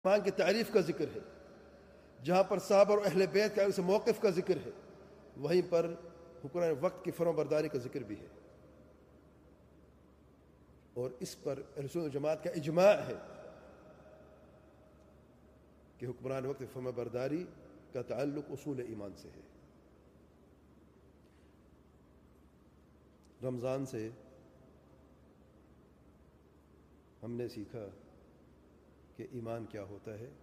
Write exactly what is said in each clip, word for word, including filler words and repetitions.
ایمان کی تعریف کا ذکر ہے، جہاں پر صحابہ اور اہل بیت کا اسے موقف کا ذکر ہے، وہیں پر حکمران وقت کی فرما برداری کا ذکر بھی ہے، اور اس پر اہل سنت والجماعت کا اجماع ہے کہ حکمران وقت کی فرما برداری کا تعلق اصول ایمان سے ہے۔ رمضان سے ہم نے سیکھا کہ ایمان کیا ہوتا ہے،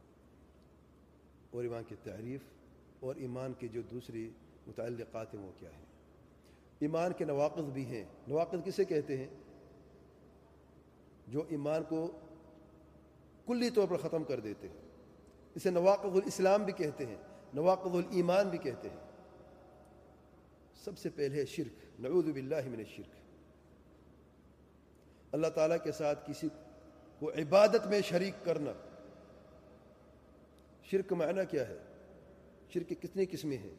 اور ایمان کی تعریف اور ایمان کی جو دوسری متعلقات ہیں وہ کیا ہیں۔ ایمان کے نواقض بھی ہیں۔ نواقض کسے کہتے ہیں؟ جو ایمان کو کلی طور پر ختم کر دیتے ہیں، اسے نواقض الاسلام بھی کہتے ہیں، نواقض الایمان بھی کہتے ہیں۔ سب سے پہلے ہے شرک، نعوذ باللہ من الشرک، اللہ تعالیٰ کے ساتھ کسی کو عبادت میں شریک کرنا۔ شرک کا معنی کیا ہے؟ شرک کی کتنی قسمیں ہیں؟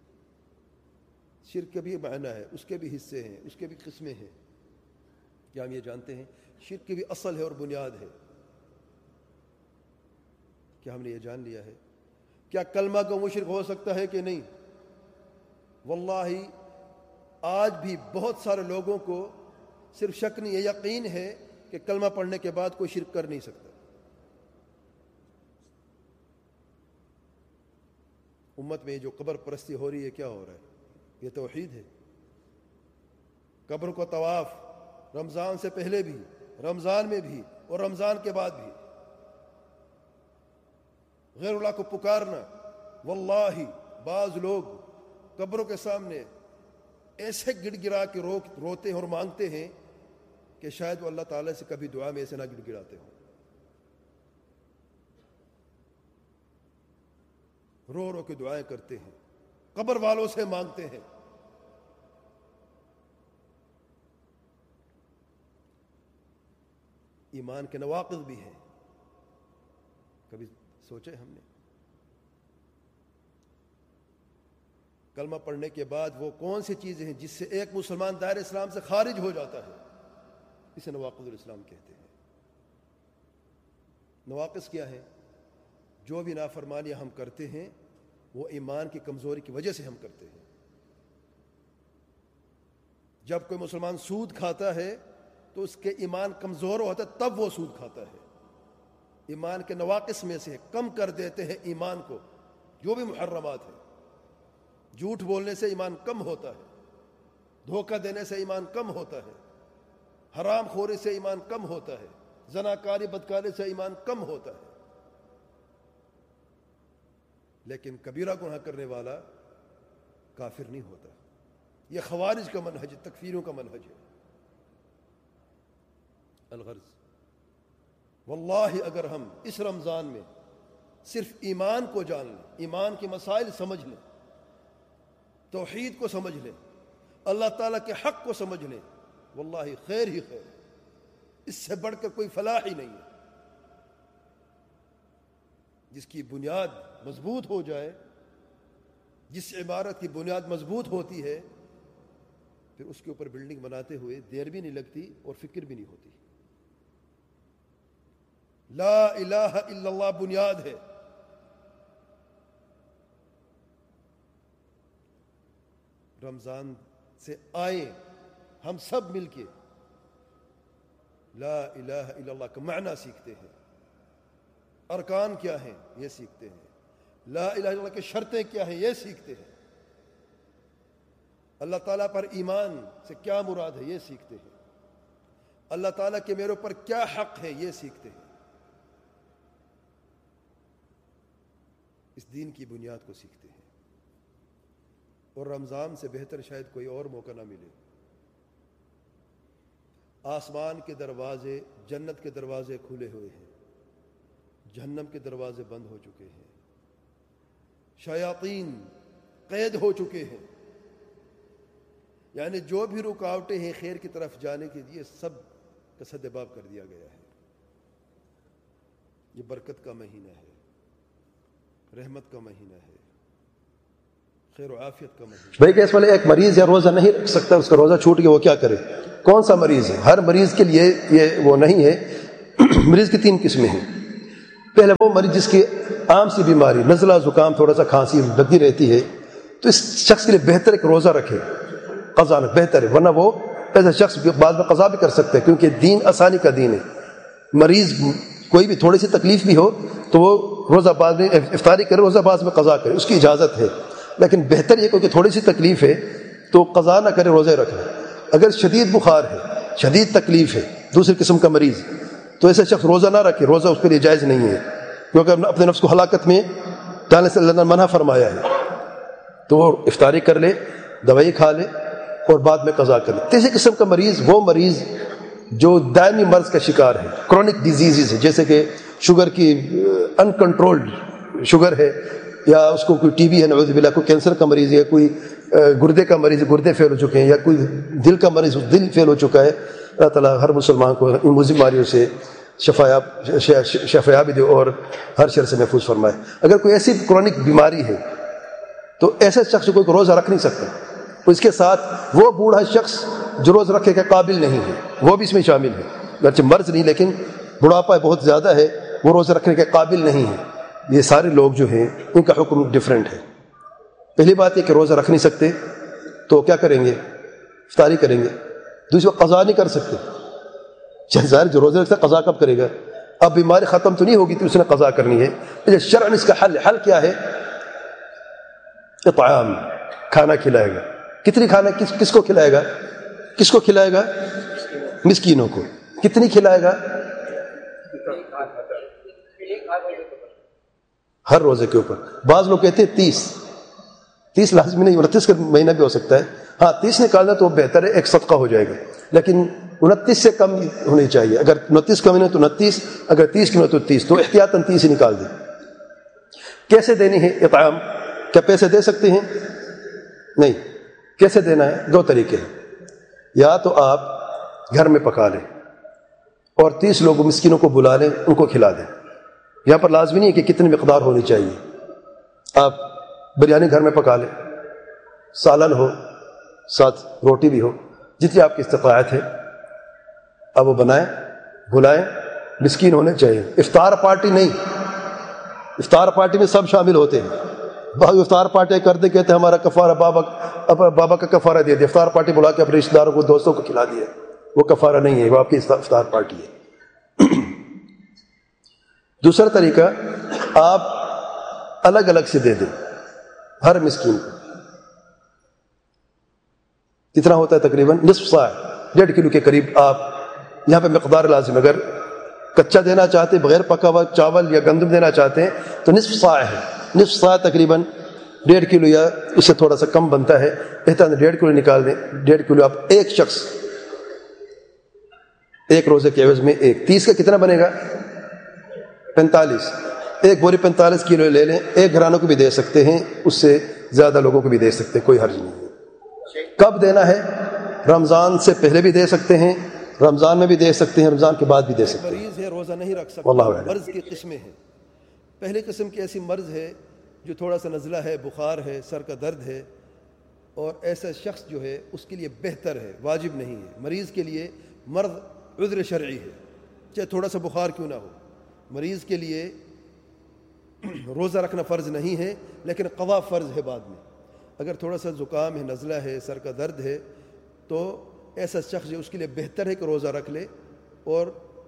شرک کا بھی معنی ہے، اس کے بھی حصے ہیں، اس کے بھی قسمیں ہیں۔ کیا ہم یہ جانتے ہیں؟ شرک کی بھی اصل ہے اور بنیاد ہے۔ کیا ہم نے یہ جان لیا ہے؟ کیا کلمہ کو مشرک ہو سکتا ہے کہ نہیں؟ واللہ آج بھی بہت سارے لوگوں کو صرف شک نہیں، یہ یقین ہے کہ کلمہ پڑھنے کے بعد کوئی شرک کر نہیں سکتا۔ امت میں جو قبر پرستی ہو رہی ہے، کیا ہو رہا ہے؟ یہ توحید ہے۔ قبر کو طواف رمضان سے پہلے بھی، رمضان میں بھی اور رمضان کے بعد بھی، غیر اللہ کو پکارنا۔ واللہ بعض لوگ قبروں کے سامنے ایسے گڑ گڑا کے رو روتے ہیں اور مانگتے ہیں کہ شاید وہ اللہ تعالیٰ سے کبھی دعا میں ایسے نہ گڑ گڑاتے ہوں۔ رو رو کے دعائیں کرتے ہیں، قبر والوں سے مانگتے ہیں۔ ایمان کے نواقض بھی ہیں، کبھی سوچے ہم نے؟ کلمہ پڑھنے کے بعد وہ کون سی چیزیں ہیں جس سے ایک مسلمان دائرہ اسلام سے خارج ہو جاتا ہے؟ اسے نواقض الاسلام کہتے ہیں۔ نواقض کیا ہے؟ جو بھی نافرمانیاں ہم کرتے ہیں وہ ایمان کی کمزوری کی وجہ سے ہم کرتے ہیں۔ جب کوئی مسلمان سود کھاتا ہے تو اس کے ایمان کمزور ہوتا ہے، تب وہ سود کھاتا ہے۔ ایمان کے نواقص میں سے کم کر دیتے ہیں ایمان کو، جو بھی محرمات ہیں۔ جھوٹ بولنے سے ایمان کم ہوتا ہے، دھوکہ دینے سے ایمان کم ہوتا ہے، حرام خوری سے ایمان کم ہوتا ہے، زناکاری بدکاری سے ایمان کم ہوتا ہے۔ لیکن کبیرہ گناہ کرنے والا کافر نہیں ہوتا۔ یہ خوارج کا منہج، تکفیروں کا منہج ہے۔ الغرض واللہ اگر ہم اس رمضان میں صرف ایمان کو جان لیں، ایمان کے مسائل سمجھ لیں، توحید کو سمجھ لیں، اللہ تعالیٰ کے حق کو سمجھ لیں، واللہ خیر ہی خیر، اس سے بڑھ کر کوئی فلاح ہی نہیں ہے۔ جس کی بنیاد مضبوط ہو جائے، جس عمارت کی بنیاد مضبوط ہوتی ہے، پھر اس کے اوپر بلڈنگ بناتے ہوئے دیر بھی نہیں لگتی اور فکر بھی نہیں ہوتی۔ لا الہ الا اللہ بنیاد ہے۔ رمضان سے آئیں ہم سب مل کے لا الہ الا اللہ کا معنی سیکھتے ہیں، ارکان کیا ہیں یہ سیکھتے ہیں، لا الہ الا اللہ کی شرطیں کیا ہیں یہ سیکھتے ہیں، اللہ تعالیٰ پر ایمان سے کیا مراد ہے یہ سیکھتے ہیں، اللہ تعالیٰ کے میرے اوپر کیا حق ہے یہ سیکھتے ہیں۔ اس دین کی بنیاد کو سیکھتے ہیں، اور رمضان سے بہتر شاید کوئی اور موقع نہ ملے۔ آسمان کے دروازے، جنت کے دروازے کھلے ہوئے ہیں، جہنم کے دروازے بند ہو چکے ہیں، شیاطین قید ہو چکے ہیں۔ یعنی جو بھی رکاوٹیں ہیں خیر کی طرف جانے کے لیے، سب کا سدباب کر دیا گیا ہے۔ یہ برکت کا مہینہ ہے، رحمت کا مہینہ ہے، خیر و عافیت کا مہینہ۔ بھائی کہ اس والے ایک مریض ہے روزہ نہیں رکھ سکتا، اس کا روزہ چھوٹ گیا، وہ کیا کرے؟ کون سا مریض ہے؟ ہر مریض کے لیے یہ وہ نہیں ہے۔ مریض کی تین قسمیں ہیں۔ پہلے وہ مریض جس کی عام سی بیماری نزلہ زکام تھوڑا سا کھانسی لگی رہتی ہے تو اس شخص کے لیے بہتر ہے کہ روزہ رکھے، قضا بہتر ہے، ورنہ وہ ایسا شخص بعد میں قضا بھی کر سکتا ہے، کیونکہ دین آسانی کا دین ہے۔ مریض کوئی بھی تھوڑی سی تکلیف بھی ہو تو وہ روزہ بعد میں افطاری کرے، روزہ بعد میں قضا کرے، اس کی اجازت ہے، لیکن بہتر یہ کہ تھوڑی سی تکلیف ہے تو قضا نہ کرے، روزے رکھے۔ اگر شدید بخار ہے، شدید تکلیف ہے، دوسری قسم کا مریض، تو ایسے شخص روزہ نہ رکھے، روزہ اس کے لیے جائز نہیں ہے، کیونکہ اپنے نفس کو ہلاکت میں ڈالنے سے اللہ نے منع فرمایا ہے۔ تو وہ افطاری کر لے، دوائی کھا لے اور بعد میں قضا کر لے۔ تیسری قسم کا مریض وہ مریض جو دائمی مرض کا شکار ہے، کرونک ڈیزیزز ہے، جیسے کہ شوگر کی ان کنٹرولڈ شوگر ہے، یا اس کو کوئی ٹی بی ہے نعوذ باللہ، کوئی کینسر کا مریض ہے، کوئی گردے کا مریض گردے فیل ہو چکے ہیں، یا کوئی دل کا مریض دل فیل ہو چکا ہے۔ اللہ تعالیٰ ہر مسلمان کو ان بیماریوں سے شفایاب شفایابی دے اور ہر شر سے محفوظ فرمائے۔ اگر کوئی ایسی کرونک بیماری ہے تو ایسے شخص کو کوئی روزہ رکھ نہیں سکتا، اس کے ساتھ وہ بوڑھا شخص جو روزہ رکھے کے قابل نہیں ہے وہ بھی اس میں شامل ہے، اگرچہ مرض نہیں لیکن بڑھاپا بہت زیادہ ہے، وہ روزہ رکھنے کے قابل نہیں ہے۔ یہ سارے لوگ جو ہیں ان کا حکم ڈفرینٹ ہے۔ پہلی بات یہ کہ روزہ رکھ نہیں سکتے تو کیا کریں گے؟ افطاری کریں گے۔ دوسری بات، قضا نہیں کر سکتے، ظاہر جو روزہ رکھتا ہے قضا کب کرے گا؟ اب بیماری ختم تو نہیں ہوگی تو اس نے قضا کرنی ہے۔ شرعاً اس کا حل حل کیا ہے؟ اطعام، کھانا کھلائے گا۔ کتنی کھانا کس کس کو کھلائے گا؟ کس کو کھلائے گا؟ مسکینوں کو۔ کتنی کھلائے گا؟ ہر روزے کے اوپر۔ بعض لوگ کہتے ہیں تیس تیس لازمی نہیں، انتیس کا مہینہ بھی ہو سکتا ہے، ہاں تیس نکالنا تو بہتر ہے، ایک صدقہ ہو جائے گا، لیکن انتیس سے کم ہونی چاہیے۔ اگر انتیس کا مہینہ تو انتیس، اگر تیس کی تو تیس، تو احتیاطاً تیس ہی نکال دیں۔ کیسے دینی ہے اطعام؟ کیا پیسے دے سکتے ہیں؟ نہیں۔ کیسے دینا ہے؟ دو طریقے ہیں، یا تو آپ گھر میں پکا لیں اور تیس لوگوں مسکینوں کو بلا لیں، ان کو کھلا دیں۔ یہاں پر لازمی نہیں ہے کہ کتنی مقدار ہونی چاہیے، آپ بریانی گھر میں پکا لیں، سالن ہو، ساتھ روٹی بھی ہو، جتنی آپ کی استطاعت ہے اب وہ بنائیں، بلائیں، مسکین ہونے چاہیے۔ افطار پارٹی نہیں، افطار پارٹی میں سب شامل ہوتے ہیں۔ بعض افطار پارٹی کرتے کہتے ہیں ہمارا کفارہ بابا بابا کا کفارہ دے دیا، افطار پارٹی بلا کے اپنے رشتہ داروں کو دوستوں کو کھلا دیا، وہ کفارہ نہیں ہے، وہ آپ کی افطار پارٹی ہے۔ دوسرا طریقہ، آپ الگ الگ سے دے دیں ہر مسکین کو۔ کتنا ہوتا ہے؟ تقریباً نصف صاع، ڈیڑھ کلو کے قریب۔ آپ یہاں پہ مقدار لازم، اگر کچا دینا چاہتے ہیں بغیر پکا ہوا چاول یا گندم دینا چاہتے ہیں تو نصف صاع ہے، نصف صاع تقریباً ڈیڑھ کلو یا اس سے تھوڑا سا کم بنتا ہے، بہتر ڈیڑھ کلو نکال دیں۔ ڈیڑھ کلو آپ ایک شخص ایک روزے کے عوض میں ایک، تیس کا کتنا بنے گا؟ پینتالیس۔ ایک بوری پینتالیس کلو لے لیں، ایک گھرانوں کو بھی دے سکتے ہیں، اس سے زیادہ لوگوں کو بھی دے سکتے ہیں، کوئی حرج نہیں ہے۔ کب دینا ہے؟ رمضان سے پہلے بھی دے سکتے ہیں، رمضان میں بھی دے سکتے ہیں، رمضان کے بعد بھی دے سکتے ہیں۔ مریض ہے روزہ نہیں رکھ واللہ سکتا، اعلم۔ مرض کی قسمیں ہیں۔ پہلی قسم کی ایسی مرض ہے جو تھوڑا سا نزلہ ہے، بخار ہے، سر کا درد ہے، اور ایسا شخص جو ہے اس کے لیے بہتر ہے، واجب نہیں ہے۔ مریض کے لیے مرض عذر شرعی ہے، چاہے تھوڑا سا بخار کیوں نہ ہو، مریض کے لیے روزہ رکھنا فرض نہیں ہے، لیکن قضا فرض ہے بعد میں۔ اگر تھوڑا سا زکام ہے، نزلہ ہے، سر کا درد ہے، تو ایسا شخص جو اس کے لیے بہتر ہے کہ روزہ رکھ لے، اور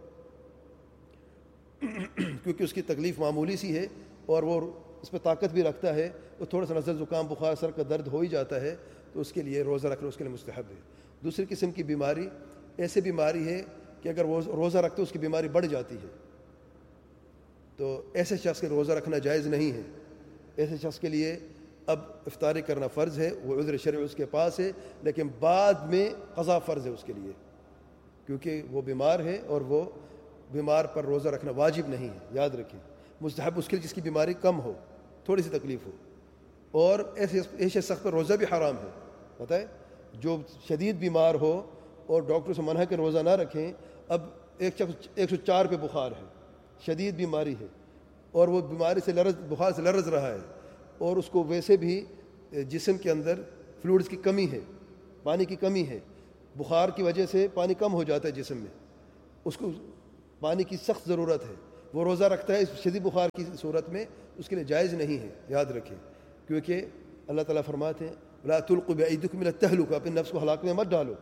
کیونکہ اس کی تکلیف معمولی سی ہے اور وہ اس پہ طاقت بھی رکھتا ہے، تو تھوڑا سا نزلہ زکام بخار سر کا درد ہو ہی جاتا ہے، تو اس کے لیے روزہ رکھنا اس کے لیے مستحب ہے۔ دوسری قسم کی بیماری ایسی بیماری ہے کہ اگر وہ روزہ رکھتے اس کی بیماری بڑھ جاتی ہے، تو ایسے شخص کے روزہ رکھنا جائز نہیں ہے۔ ایسے شخص کے لیے اب افطاری کرنا فرض ہے، وہ عذر شرعی اس کے پاس ہے، لیکن بعد میں قضا فرض ہے اس کے لیے، کیونکہ وہ بیمار ہے اور وہ بیمار پر روزہ رکھنا واجب نہیں ہے، یاد رکھیں۔ مستحب اس کے لیے جس کی بیماری کم ہو، تھوڑی سی تکلیف ہو، اور ایسے ایسے شخص پر روزہ بھی حرام ہے۔ پتہ ہے، جو شدید بیمار ہو اور ڈاکٹر سے منع کہ روزہ نہ رکھیں، اب ایک شخص ایک سو چار پہ بخار ہے، شدید بیماری ہے، اور وہ بیماری سے لرز بخار سے لرز رہا ہے، اور اس کو ویسے بھی جسم کے اندر فلوئڈز کی کمی ہے، پانی کی کمی ہے، بخار کی وجہ سے پانی کم ہو جاتا ہے جسم میں، اس کو پانی کی سخت ضرورت ہے، وہ روزہ رکھتا ہے اس شدید بخار کی صورت میں، اس کے لیے جائز نہیں ہے، یاد رکھیں، کیونکہ اللہ تعالیٰ فرماتے ہیں لا تلقوا بأیدیکم الی التہلکہ، اپنے نفس کو ہلاک میں مت ڈالو۔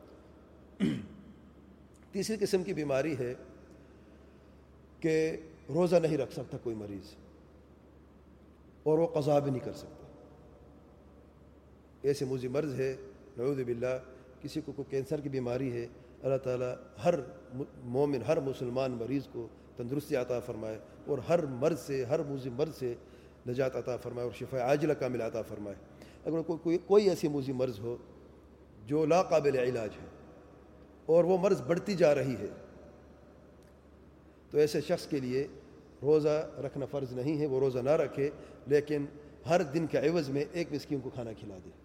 تیسری قسم کی بیماری ہے کہ روزہ نہیں رکھ سکتا کوئی مریض اور وہ قضا بھی نہیں کر سکتا۔ ایسے موذی مرض ہے، نعوذ باللہ، کسی کو کوئی کینسر کی بیماری ہے، اللہ تعالیٰ ہر مومن، ہر مسلمان مریض کو تندرستی عطا فرمائے اور ہر مرض سے، ہر موذی مرض سے نجات عطا فرمائے اور شفاء عاجلہ کامل عطا فرمائے۔ اگر کوئی کوئی, کوئی ایسی موذی مرض ہو جو لا قابل علاج ہے اور وہ مرض بڑھتی جا رہی ہے، تو ایسے شخص کے لیے روزہ رکھنا فرض نہیں ہے، وہ روزہ نہ رکھے، لیکن ہر دن کے عوض میں ایک مسکین کو کھانا کھلا دے۔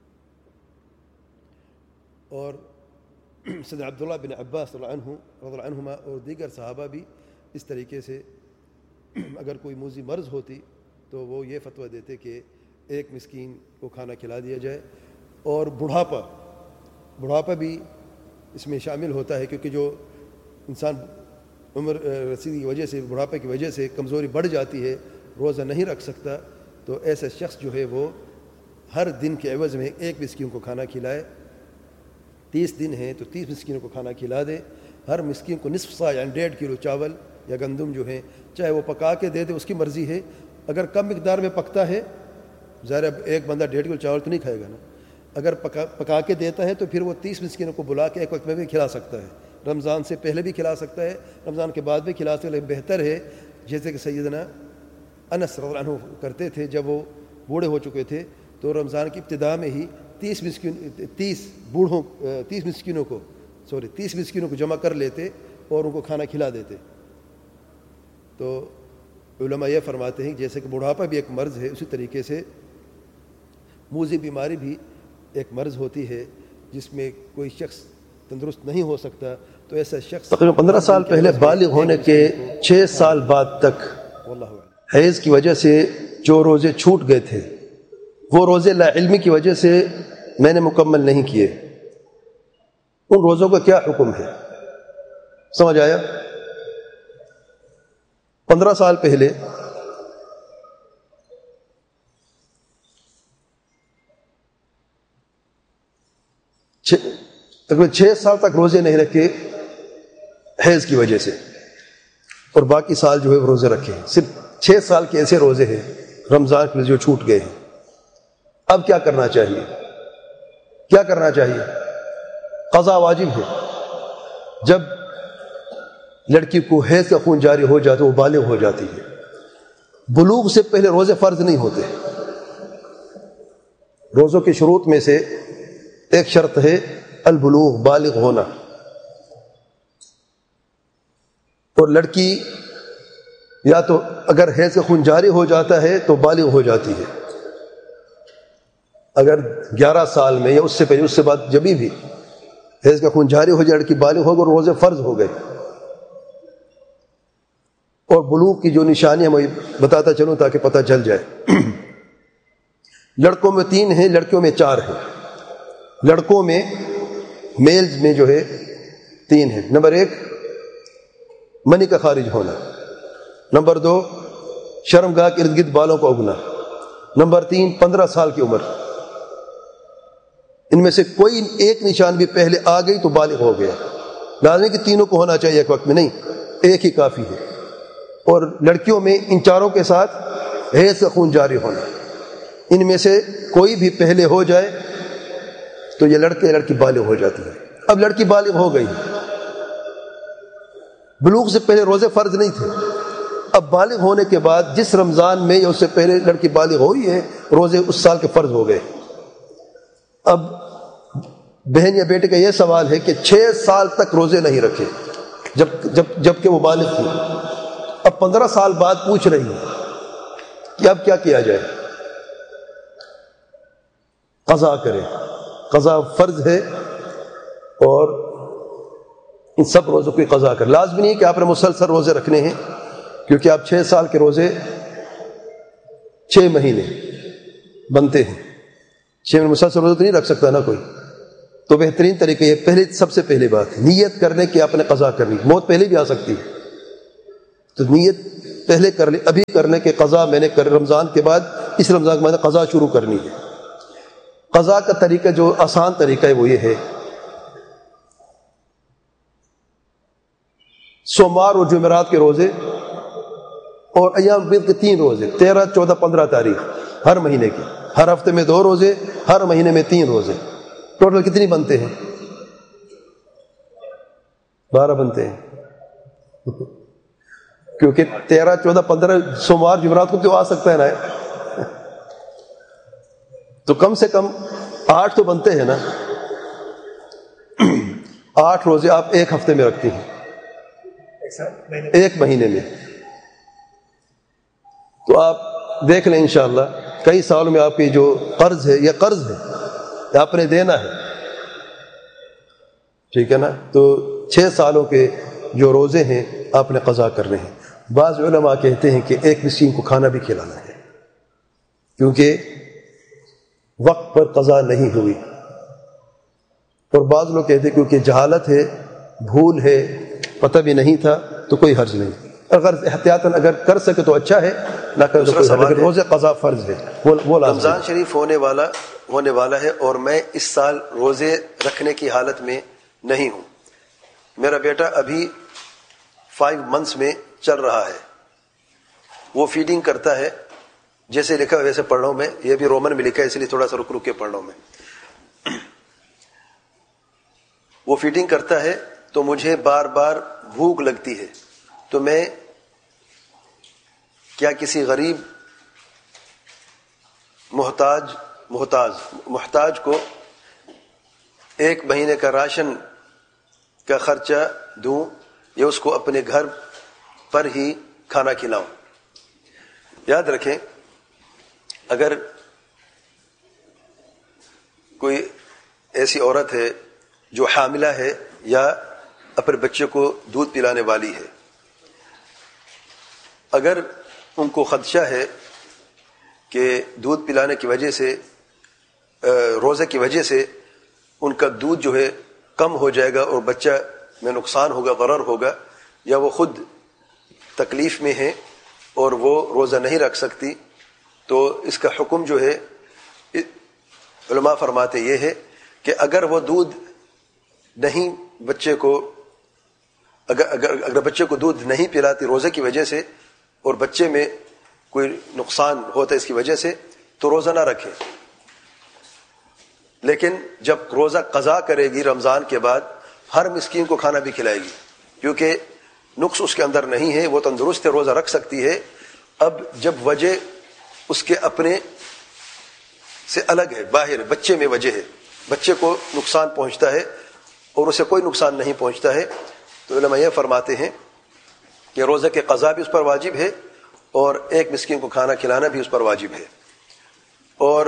اور سیدنا عبداللہ بن عباس رضی اللہ عنہ رضی اللہ عنہما اور دیگر صحابہ بھی اس طریقے سے اگر کوئی موذی مرض ہوتی تو وہ یہ فتویٰ دیتے کہ ایک مسکین کو کھانا کھلا دیا جائے۔ اور بڑھاپا بڑھاپا بھی اس میں شامل ہوتا ہے، کیونکہ جو انسان عمر رسیدگی کی وجہ سے، بڑھاپے کی وجہ سے کمزوری بڑھ جاتی ہے، روزہ نہیں رکھ سکتا، تو ایسا شخص جو ہے وہ ہر دن کے عوض میں ایک مسکین کو کھانا کھلائے۔ تیس دن ہیں تو تیس مسکینوں کو کھانا کھلا دے، ہر مسکین کو نصف سا یعنی ڈیڑھ کلو چاول یا گندم جو ہے، چاہے وہ پکا کے دے دے، اس کی مرضی ہے۔ اگر کم مقدار میں پکتا ہے، ظاہر ایک بندہ ڈیڑھ کلو چاول تو نہیں کھائے گا نا، اگر پکا پکا کے دیتا ہے تو پھر وہ تیس مسکینوں کو بلا کے ایک وقت میں بھی کھلا سکتا ہے۔ رمضان سے پہلے بھی کھلا سکتا ہے، رمضان کے بعد بھی کھلا سکتا ہے، لیکن بہتر ہے جیسے کہ سیدنا انس رضی اللہ عنہ کرتے تھے، جب وہ بوڑھے ہو چکے تھے تو رمضان کی ابتدا میں ہی تیس مسکین تیس بوڑھوں تیس مسکینوں کو سوری تیس مسکینوں کو جمع کر لیتے اور ان کو کھانا کھلا دیتے۔ تو علماء یہ فرماتے ہیں جیسے کہ بڑھاپا بھی ایک مرض ہے، اسی طریقے سے موذی بیماری بھی ایک مرض ہوتی ہے جس میں کوئی شخص تندرست نہیں ہو سکتا، تو ایسا شخص تقریباً پندرہ سال پہلے بالغ ہونے کے چھ سال بعد تک حیض کی وجہ سے جو روزے چھوٹ گئے تھے، وہ روزے لا علمی کی وجہ سے میں نے مکمل نہیں کیے، ان روزوں کا کیا حکم ہے؟ سمجھ آیا؟ پندرہ سال پہلے تقریباً چھ سال تک روزے نہیں رکھے حیض کی وجہ سے، اور باقی سال جو ہے وہ روزے رکھے ہیں۔ صرف چھ سال کے ایسے روزے ہیں رمضان کے جو چھوٹ گئے ہیں۔ اب کیا کرنا چاہیے؟ کیا کرنا چاہیے؟ قضا واجب ہے۔ جب لڑکی کو حیض کا خون جاری ہو جاتا ہے، وہ بالغ ہو جاتی ہے۔ بلوغ سے پہلے روزے فرض نہیں ہوتے۔ روزوں کے شروط میں سے ایک شرط ہے البلوغ، بالغ ہونا، اور لڑکی یا تو اگر حیض کا خون جاری ہو جاتا ہے تو بالغ ہو جاتی ہے، اگر گیارہ سال میں یا اس سے پہلے، اس سے بعد جبھی بھی حیض کا خون جاری ہو جائے لڑکی بالغ ہو گئی اور روزے فرض ہو گئے۔ اور بلوغ کی جو نشانی ہے میں بتاتا چلوں تاکہ پتہ چل جائے۔ لڑکوں میں تین ہیں، لڑکیوں میں چار ہیں۔ لڑکوں میں میلز میں جو ہے تین ہیں۔ نمبر ایک منی کا خارج ہونا، نمبر دو شرمگاہ کے ارد گرد بالوں کو اگنا، نمبر تین پندرہ سال کی عمر۔ ان میں سے کوئی ایک نشان بھی پہلے آ گئی تو بالغ ہو گیا۔ لازمی کہ تینوں کو ہونا چاہیے ایک وقت میں، نہیں ایک ہی کافی ہے۔ اور لڑکیوں میں ان چاروں کے ساتھ حیض کا خون جاری ہونا، ان میں سے کوئی بھی پہلے ہو جائے تو یہ لڑکے لڑکی بالغ ہو جاتی ہے۔ اب لڑکی بالغ ہو گئی، بلوغ سے پہلے روزے فرض نہیں تھے، اب بالغ ہونے کے بعد جس رمضان میں یا اس سے پہلے لڑکی بالغ ہوئی ہے، روزے اس سال کے فرض ہو گئے۔ اب بہن یا بیٹے کا یہ سوال ہے کہ چھ سال تک روزے نہیں رکھے جب جب جب کہ وہ بالغ تھی، اب پندرہ سال بعد پوچھ رہی ہے کہ اب کیا کیا جائے؟ قضا کرے، قضا فرض ہے، اور ان سب روزوں کی قضا کر۔ لازمی نہیں کہ آپ نے مسلسل روزے رکھنے ہیں، کیونکہ آپ چھ سال کے روزے چھ مہینے بنتے ہیں، چھ مہینے مسلسل روزے تو نہیں رکھ سکتا نا کوئی۔ تو بہترین طریقہ یہ پہلے سب سے پہلے بات نیت کرنے کی آپ نے قضا کرنی، موت پہلے بھی آ سکتی ہے، تو نیت پہلے کر لی، ابھی کرنے کے قضا میں نے کر رمضان کے بعد اس رمضان کے بعد قضا شروع کرنی ہے۔ قضا کا طریقہ جو آسان طریقہ ہے وہ یہ ہے، سوموار اور جمعرات کے روزے اور ایام بیض کے تین روزے، تیرہ چودہ پندرہ تاریخ ہر مہینے کی، ہر ہفتے میں دو روزے، ہر مہینے میں تین روزے، ٹوٹل کتنی بنتے ہیں؟ بارہ بنتے ہیں، کیونکہ تیرہ چودہ پندرہ سوموار جمعرات کو تو آ سکتا ہے نا، تو کم سے کم آٹھ تو بنتے ہیں نا۔ آٹھ روزے آپ ایک ہفتے میں رکھتی ہیں، ایک مہینے میں، تو آپ دیکھ لیں انشاءاللہ کئی سالوں میں آپ کی جو قرض ہے، یہ قرض ہے، یہ آپ نے دینا ہے، ٹھیک ہے نا؟ تو چھ سالوں کے جو روزے ہیں آپ نے قضا کرنے ہیں۔ بعض علماء کہتے ہیں کہ ایک مسکین کو کھانا بھی کھلانا ہے، کیونکہ وقت پر قضا نہیں ہوئی، اور بعض لوگ کہتے ہیں کیونکہ جہالت ہے، بھول ہے، پتہ بھی نہیں تھا، تو کوئی حرج نہیں، اگر احتیاطاً اگر کر سکے تو اچھا ہے، نہ کر تو کوئی حرج نہیں، روزے قضا فرض ہے، وہ لازم۔ رمضان شریف ہونے والا ہونے والا ہے اور میں اس سال روزے رکھنے کی حالت میں نہیں ہوں، میرا بیٹا ابھی فائیو منتھس میں چل رہا ہے، وہ فیڈنگ کرتا ہے، جیسے لکھا ویسے پڑھ رہا ہوں میں، یہ بھی رومن میں لکھا ہے اس لیے تھوڑا سا رک رک کے پڑھ رہا ہوں میں۔ وہ فیڈنگ کرتا ہے تو مجھے بار بار بھوک لگتی ہے، تو میں کیا کسی غریب محتاج محتاج محتاج کو ایک مہینے کا راشن کا خرچہ دوں یا اس کو اپنے گھر پر ہی کھانا کھلاؤں؟ یاد رکھیں، اگر کوئی ایسی عورت ہے جو حاملہ ہے یا اپنے بچے کو دودھ پلانے والی ہے، اگر ان کو خدشہ ہے کہ دودھ پلانے کی وجہ سے، روزے کی وجہ سے ان کا دودھ جو ہے کم ہو جائے گا اور بچہ میں نقصان ہوگا، ضرر ہوگا، یا وہ خود تکلیف میں ہے اور وہ روزہ نہیں رکھ سکتی، تو اس کا حکم جو ہے علماء فرماتے یہ ہے کہ اگر وہ دودھ نہیں بچے کو اگر اگر اگر بچے کو دودھ نہیں پلاتی روزے کی وجہ سے اور بچے میں کوئی نقصان ہوتا ہے اس کی وجہ سے، تو روزہ نہ رکھے، لیکن جب روزہ قضا کرے گی رمضان کے بعد ہر مسکین کو کھانا بھی کھلائے گی، کیونکہ نقص اس کے اندر نہیں ہے، وہ تندرست ہے، روزہ رکھ سکتی ہے۔ اب جب وجہ اس کے اپنے سے الگ ہے، باہر بچے میں وجہ ہے، بچے کو نقصان پہنچتا ہے اور اسے کوئی نقصان نہیں پہنچتا ہے، تو علماء یہ فرماتے ہیں کہ روزہ کے قضا بھی اس پر واجب ہے اور ایک مسکین کو کھانا کھلانا بھی اس پر واجب ہے۔ اور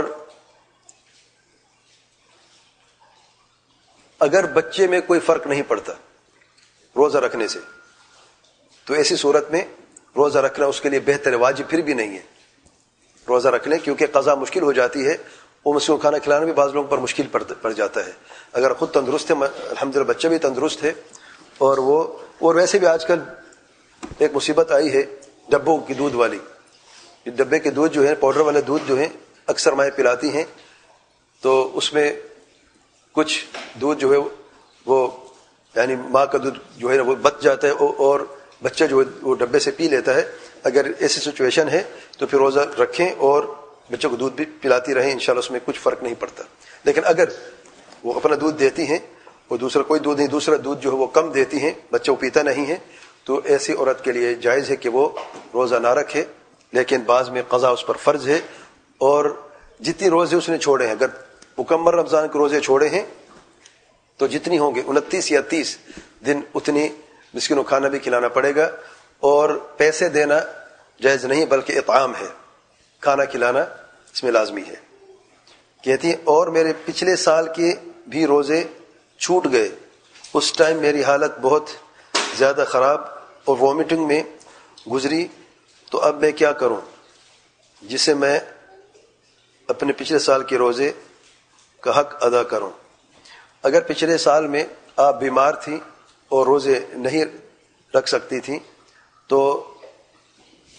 اگر بچے میں کوئی فرق نہیں پڑتا روزہ رکھنے سے، تو ایسی صورت میں روزہ رکھنا اس کے لیے بہتر ہے، واجب پھر بھی نہیں ہے روزہ رکھ لیں، کیونکہ قضا مشکل ہو جاتی ہے، وہ مسکین کو کھانا کھلانا بھی بعض لوگوں پر مشکل پڑ جاتا ہے۔ اگر خود تندرست ہے، الحمدللہ بچہ بھی تندرست ہے، اور وہ اور ویسے بھی آج کل ایک مصیبت آئی ہے ڈبوں کی دودھ والی، ڈبے کے دودھ جو ہے، پاؤڈر والے دودھ جو ہیں اکثر مائیں پلاتی ہیں، تو اس میں کچھ دودھ جو ہے وہ یعنی ماں کا دودھ جو ہے وہ بچ جاتا ہے اور بچہ جو ہے وہ ڈبے سے پی لیتا ہے۔ اگر ایسی سچویشن ہے تو پھر روزہ رکھیں اور بچوں کو دودھ بھی پلاتی رہیں، انشاءاللہ اس میں کچھ فرق نہیں پڑتا۔ لیکن اگر وہ اپنا دودھ دیتی ہیں اور دوسرا کوئی دودھ نہیں، دوسرا دودھ جو ہے وہ کم دیتی ہیں، بچہ وہ پیتا نہیں ہے، تو ایسی عورت کے لیے جائز ہے کہ وہ روزہ نہ رکھے، لیکن بعض میں قضا اس پر فرض ہے، اور جتنی روزے اس نے چھوڑے ہیں، اگر مکمل رمضان کے روزے چھوڑے ہیں تو جتنی ہوں گے انتیس یا تیس دن اتنی مسکینوں کو کھانا بھی کھلانا پڑے گا، اور پیسے دینا جائز نہیں بلکہ اطعام ہے، کھانا کھلانا اس میں لازمی ہے۔ کہتی ہیں اور میرے پچھلے سال کے بھی روزے چھوٹ گئے، اس ٹائم میری حالت بہت زیادہ خراب اور وومٹنگ میں گزری، تو اب میں کیا کروں جسے میں اپنے پچھلے سال کے روزے کا حق ادا کروں؟ اگر پچھلے سال میں آپ بیمار تھی اور روزے نہیں رکھ سکتی تھیں تو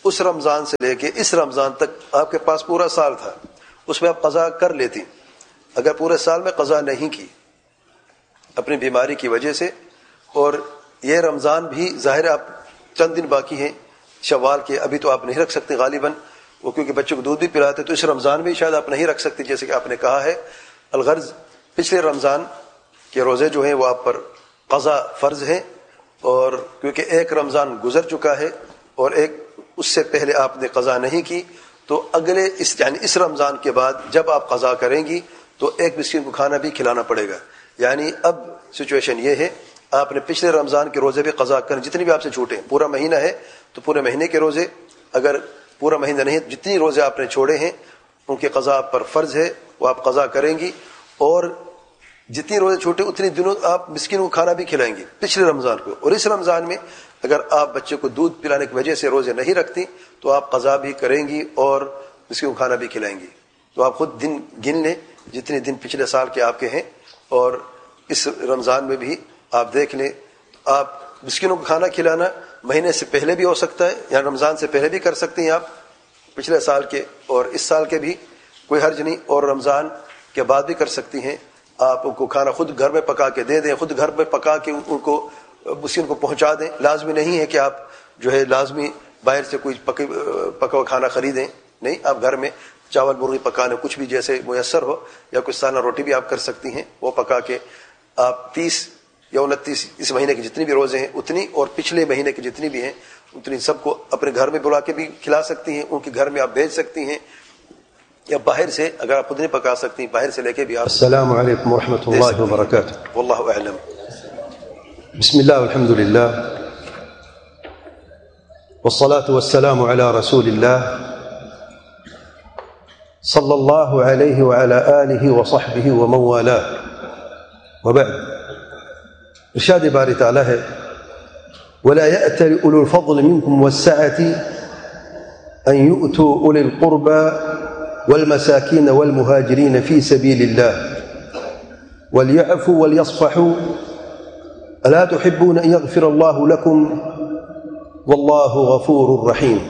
اس رمضان سے لے کے اس رمضان تک آپ کے پاس پورا سال تھا، اس میں آپ قضا کر لیتی. اگر پورے سال میں قضا نہیں کی اپنی بیماری کی وجہ سے، اور یہ رمضان بھی ظاہر آپ چند دن باقی ہیں شوال کے، ابھی تو آپ نہیں رکھ سکتے غالباً، وہ کیونکہ بچوں کو دودھ بھی پلاتے، تو اس رمضان میں شاید آپ نہیں رکھ سکتے جیسے کہ آپ نے کہا ہے. الغرض پچھلے رمضان کے روزے جو ہیں وہ آپ پر قضا فرض ہیں، اور کیونکہ ایک رمضان گزر چکا ہے اور ایک اس سے پہلے آپ نے قضا نہیں کی، تو اگلے اس یعنی اس رمضان کے بعد جب آپ قضا کریں گی تو ایک مسکین کو کھانا بھی کھلانا پڑے گا. یعنی اب سچویشن یہ ہے، آپ نے پچھلے رمضان کے روزے بھی قضا کریں، جتنی بھی آپ سے چھوٹے، پورا مہینہ ہے تو پورے مہینے کے روزے، اگر پورا مہینہ نہیں جتنی روزے آپ نے چھوڑے ہیں ان کی قضا آپ پر فرض ہے، وہ آپ قضا کریں گی. اور جتنی روزے چھوٹے اتنی دنوں آپ مسکین کو کھانا بھی کھلائیں گی پچھلے رمضان کو. اور اس رمضان میں اگر آپ بچے کو دودھ پلانے کی وجہ سے روزے نہیں رکھتی تو آپ قضا بھی کریں گی اور مسکین کو کھانا بھی کھلائیں گی. تو آپ خود دن گن لیں جتنے دن پچھلے سال کے آپ کے ہیں، اور اس رمضان میں بھی آپ دیکھ لیں. آپ مسکینوں کو کھانا کھلانا مہینے سے پہلے بھی ہو سکتا ہے، یا رمضان سے پہلے بھی کر سکتے ہیں آپ پچھلے سال کے، اور اس سال کے بھی کوئی حرج نہیں، اور رمضان کے بعد بھی کر سکتی ہیں. آپ ان کو کھانا خود گھر میں پکا کے دے دیں، خود گھر میں پکا کے ان کو مسکین کو پہنچا دیں. لازمی نہیں ہے کہ آپ جو ہے لازمی باہر سے کوئی پکا ہوا کھانا خریدیں، نہیں، آپ گھر میں چاول مرغی پکانے کچھ بھی جیسے میسر ہو، یا کچھ سالہ روٹی بھی آپ کر سکتی ہیں، وہ پکا کے آپ تیس یا انتیس اس مہینے کے جتنی بھی روزے ہیں اتنی، اور پچھلے مہینے کے جتنی بھی ہیں اتنی سب کو اپنے گھر میں بلا کے بھی کھلا سکتی ہیں، ان کے گھر میں آپ بھیج سکتی ہیں، یا باہر سے اگر آپ خود نہیں پکا سکتی باہر سے لے کے بھی آپ. السلام علیکم ورحمۃ اللہ وبرکاتہ. واللہ اعلم. بسم اللہ والحمد للہ والصلاة والسلام على رسول اللہ صلی اللہ علیہ وعلى آلہ وصحبہ ومن والاه، وبعد. ارشاد باری تعالی ہے ولا يأتل أولو الفضل منكم والسعة أن يؤتوا أولي القربى والمساكين والمهاجرين في سبيل الله وليعفوا وليصفحوا ألا تحبون أن يغفر الله لكم والله غفور رحيم.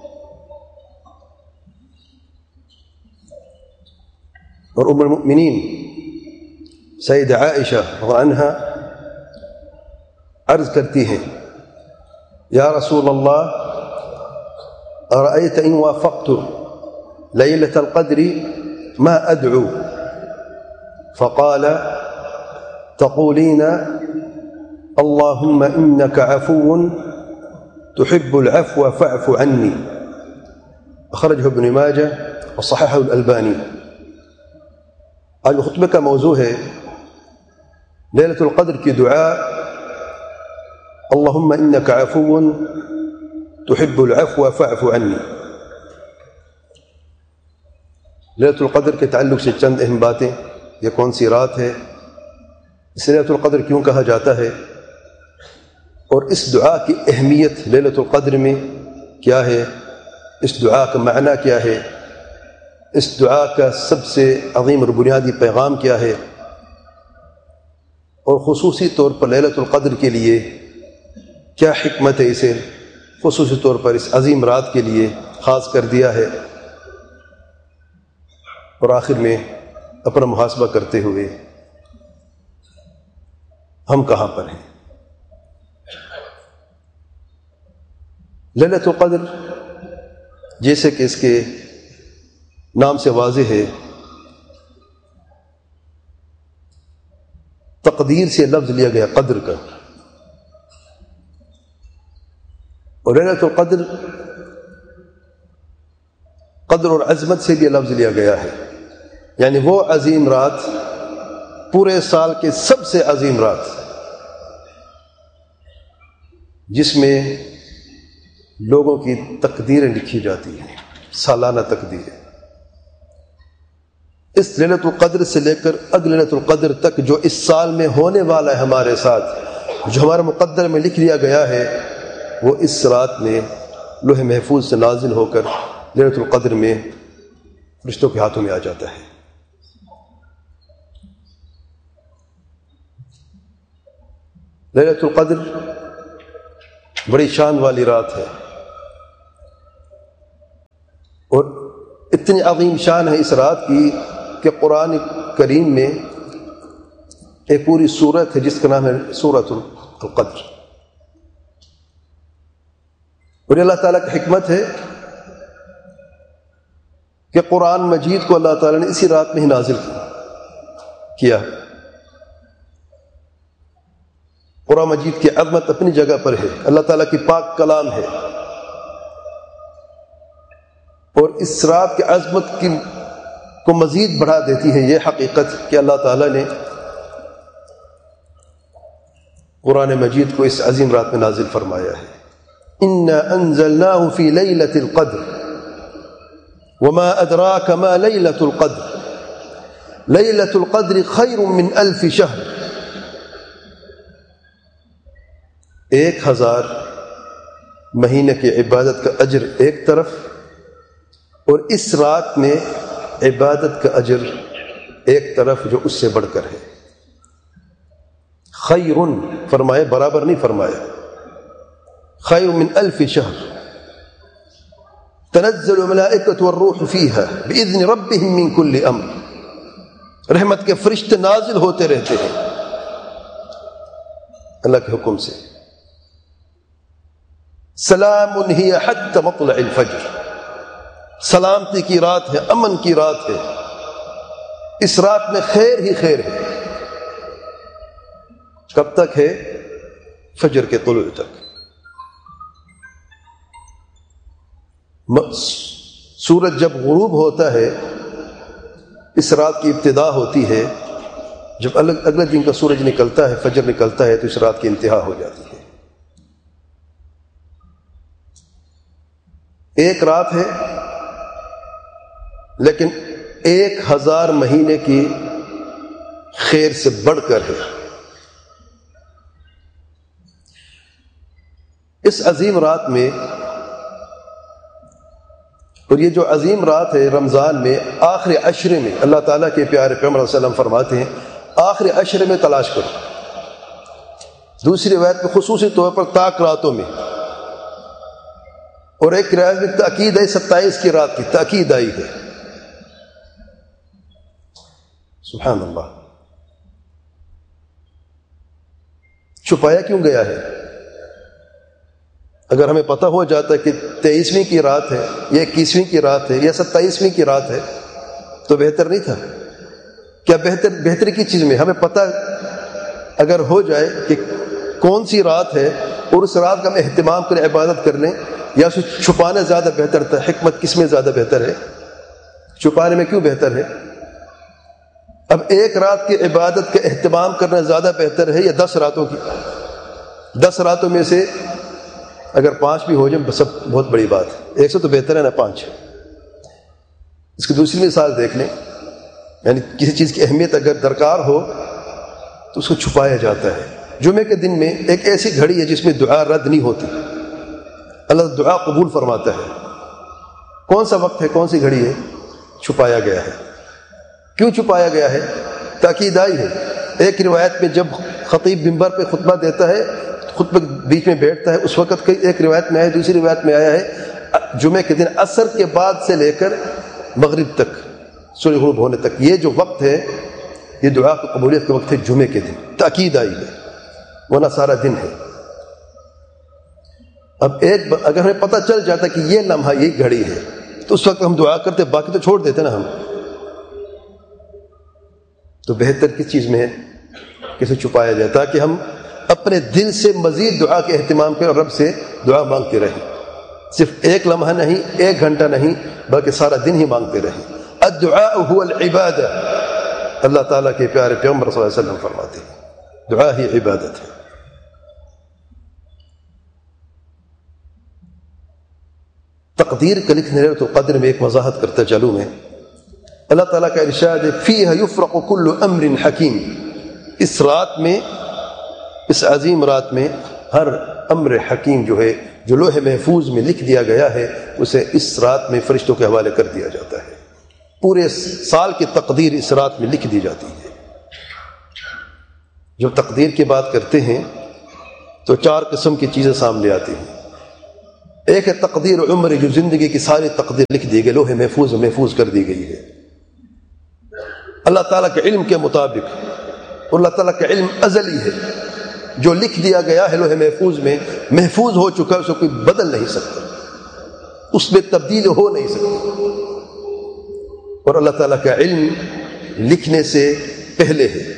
اور ام المؤمنین سیدہ عائشہ رضی اللہ عنہا عرض کرتی ہیں یا رسول اللہ ارأيت إن وافقت ليلة القدر ما أدعو؟ فقال تقولين اللهم إنك عفو تحب العفو فاعف عني. أخرجه ابن ماجه وصححه الألباني. آج خطبے کا موضوع ہے لیلۃ القدر کی دعا، اللهم إنك عفو تحب العفو فاعف عني. لیلۃ القدر کے تعلق سے چند اہم باتیں. یہ کون سی رات ہے، اس لیلۃ القدر کیوں کہا جاتا ہے، اور اس دعا کی اہمیت لیلۃ القدر میں کیا ہے، اس دعا کا معنی کیا ہے، اس دعا کا سب سے عظیم اور بنیادی پیغام کیا ہے، اور خصوصی طور پر لیلۃ القدر کے لیے کیا حکمت ہے، اسے خصوصی طور پر اس عظیم رات کے لیے خاص کر دیا ہے. اور آخر میں اپنا محاسبہ کرتے ہوئے ہم کہاں پر ہیں. لیلۃ القدر جیسے کہ اس کے نام سے واضح ہے، تقدیر سے لفظ لیا گیا قدر کا، اور لیلۃ القدر قدر اور عظمت سے بھی لفظ لیا گیا ہے، یعنی وہ عظیم رات، پورے سال کے سب سے عظیم رات، جس میں لوگوں کی تقدیریں لکھی جاتی ہیں، سالانہ تقدیریں. اس لیلۃ القدر سے لے کر اگلے لیلۃ القدر تک جو اس سال میں ہونے والا ہے ہمارے ساتھ، جو ہمارے مقدر میں لکھ لیا گیا ہے، وہ اس رات میں لوح محفوظ سے نازل ہو کر لیلۃ القدر میں فرشتوں کے ہاتھوں میں آ جاتا ہے. لیلۃ القدر بڑی شان والی رات ہے. اور اتنی عظیم شان ہے اس رات کی کہ قرآن کریم میں ایک پوری سورت ہے جس کا نام ہے سورۃ القدر. اور اللہ تعالیٰ کی حکمت ہے کہ قرآن مجید کو اللہ تعالیٰ نے اسی رات میں ہی نازل کیا. قرآن مجید کی عظمت اپنی جگہ پر ہے، اللہ تعالیٰ کی پاک کلام ہے، اور اس رات کی عظمت کی کو مزید بڑھا دیتی ہے یہ حقیقت کہ اللہ تعالیٰ نے قرآن مجید کو اس عظیم رات میں نازل فرمایا ہے. انا انزلناه في ليلة القدر وما ادراك ما ليلة القدر ليلة القدر خير من الف شهر. ایک ہزار مہینے کی عبادت کا اجر ایک طرف، اور اس رات میں عبادت کا اجر ایک طرف جو اس سے بڑھ کر ہے. خیر فرمائے، برابر نہیں فرمایا. خیر من الف شہر تنزل الملائکۃ والروح فیہا باذن ربہم من کل امر. رحمت کے فرشتے نازل ہوتے رہتے ہیں اللہ کے حکم سے. سلام ہی حتی مطلع الفجر. سلامتی کی رات ہے، امن کی رات ہے. اس رات میں خیر ہی خیر ہے. کب تک ہے؟ فجر کے طلوع تک. سورج جب غروب ہوتا ہے اس رات کی ابتدا ہوتی ہے. جب اگلے دن کا سورج نکلتا ہے، فجر نکلتا ہے، تو اس رات کی انتہا ہو جاتی ہے. ایک رات ہے لیکن ایک ہزار مہینے کی خیر سے بڑھ کر ہے. اس عظیم رات میں، اور یہ جو عظیم رات ہے رمضان میں آخری عشرے میں، اللہ تعالیٰ کے پیارے پیغمبر صلی اللہ علیہ وسلم فرماتے ہیں آخری عشرے میں تلاش کرو. دوسری روایت میں خصوصی طور پر تاک راتوں میں، اور ایک روایت میں تاکید ہے ستائیس کی رات کی تاکید آئی ہے. سبحان اللہ. چھپایا کیوں گیا ہے؟ اگر ہمیں پتہ ہو جاتا کہ تیئیسویں کی رات ہے یا اکیسویں کی رات ہے یا ستائیسویں کی رات ہے تو بہتر نہیں تھا کیا؟ بہتر بہتری کی چیز میں ہمیں پتہ اگر ہو جائے کہ کون سی رات ہے اور اس رات کا ہم اہتمام کریں عبادت کرنے، یا اسے چھپانا زیادہ بہتر تھا؟ حکمت کس میں زیادہ بہتر ہے؟ چھپانے میں کیوں بہتر ہے؟ اب ایک رات کی عبادت کا اہتمام کرنا زیادہ بہتر ہے یا دس راتوں کی؟ دس راتوں میں سے اگر پانچ بھی ہو جائیں سب بہت بڑی بات ہے. ایک سے تو بہتر ہے نا پانچ. اس کی دوسری مثال دیکھ لیں، یعنی کسی چیز کی اہمیت اگر درکار ہو تو اس کو چھپایا جاتا ہے. جمعے کے دن میں ایک ایسی گھڑی ہے جس میں دعا رد نہیں ہوتی، اللہ دعا قبول فرماتا ہے. کون سا وقت ہے، کون سی گھڑی ہے؟ چھپایا گیا ہے. کیوں چھپایا گیا ہے؟ تاکید آئی ہے. ایک روایت میں جب خطیب منبر پہ خطبہ دیتا ہے، خطبہ بیچ میں بیٹھتا ہے، اس وقت ایک روایت میں آیا، دوسری روایت میں آیا ہے جمعے کے دن عصر کے بعد سے لے کر مغرب تک، سورج غروب ہونے تک، یہ جو وقت ہے یہ دعا کی قبولیت کا وقت ہے. جمعے کے دن تاکید آئی ہے، ورنہ سارا دن ہے. اب ایک اگر ہمیں پتہ چل جاتا کہ یہ لمحہ یہ گھڑی ہے تو اس وقت ہم دعا کرتے، باقی تو چھوڑ دیتے نا ہم. تو بہتر کس چیز میں ہے؟ کسے چھپایا جائے تاکہ ہم اپنے دل سے مزید دعا کے اہتمام کریں اور رب سے دعا مانگتے رہیں. صرف ایک لمحہ نہیں، ایک گھنٹہ نہیں، بلکہ سارا دن ہی مانگتے رہیں. الدعاء هو العبادہ. اللہ تعالیٰ کے پیارے پیغمبر صلی اللہ علیہ وسلم فرماتے ہیں دعا ہی عبادت ہے. تقدیر کا لکھنے لیلۃ القدر میں ایک وضاحت کرتا چلوں میں. اللہ تعالیٰ کا ارشاد ہے فیہا یفرق کل امر حکیم. اس رات میں، اس عظیم رات میں ہر امر حکیم جو ہے، جو لوح محفوظ میں لکھ دیا گیا ہے، اسے اس رات میں فرشتوں کے حوالے کر دیا جاتا ہے. پورے سال کی تقدیر اس رات میں لکھ دی جاتی ہے. جب تقدیر کی بات کرتے ہیں تو چار قسم کی چیزیں سامنے آتی ہیں. ایک ہے تقدیر عمری، جو زندگی کی ساری تقدیر لکھ دی گئی، لوح محفوظ محفوظ کر دی گئی ہے اللہ تعالیٰ کے علم کے مطابق. اور اللہ تعالیٰ کا علم ازلی ہے، جو لکھ دیا گیا ہے لوح محفوظ میں محفوظ ہو چکا ہے، اسے کوئی بدل نہیں سکتا، اس میں تبدیل ہو نہیں سکتی. اور اللہ تعالیٰ کا علم لکھنے سے پہلے ہے.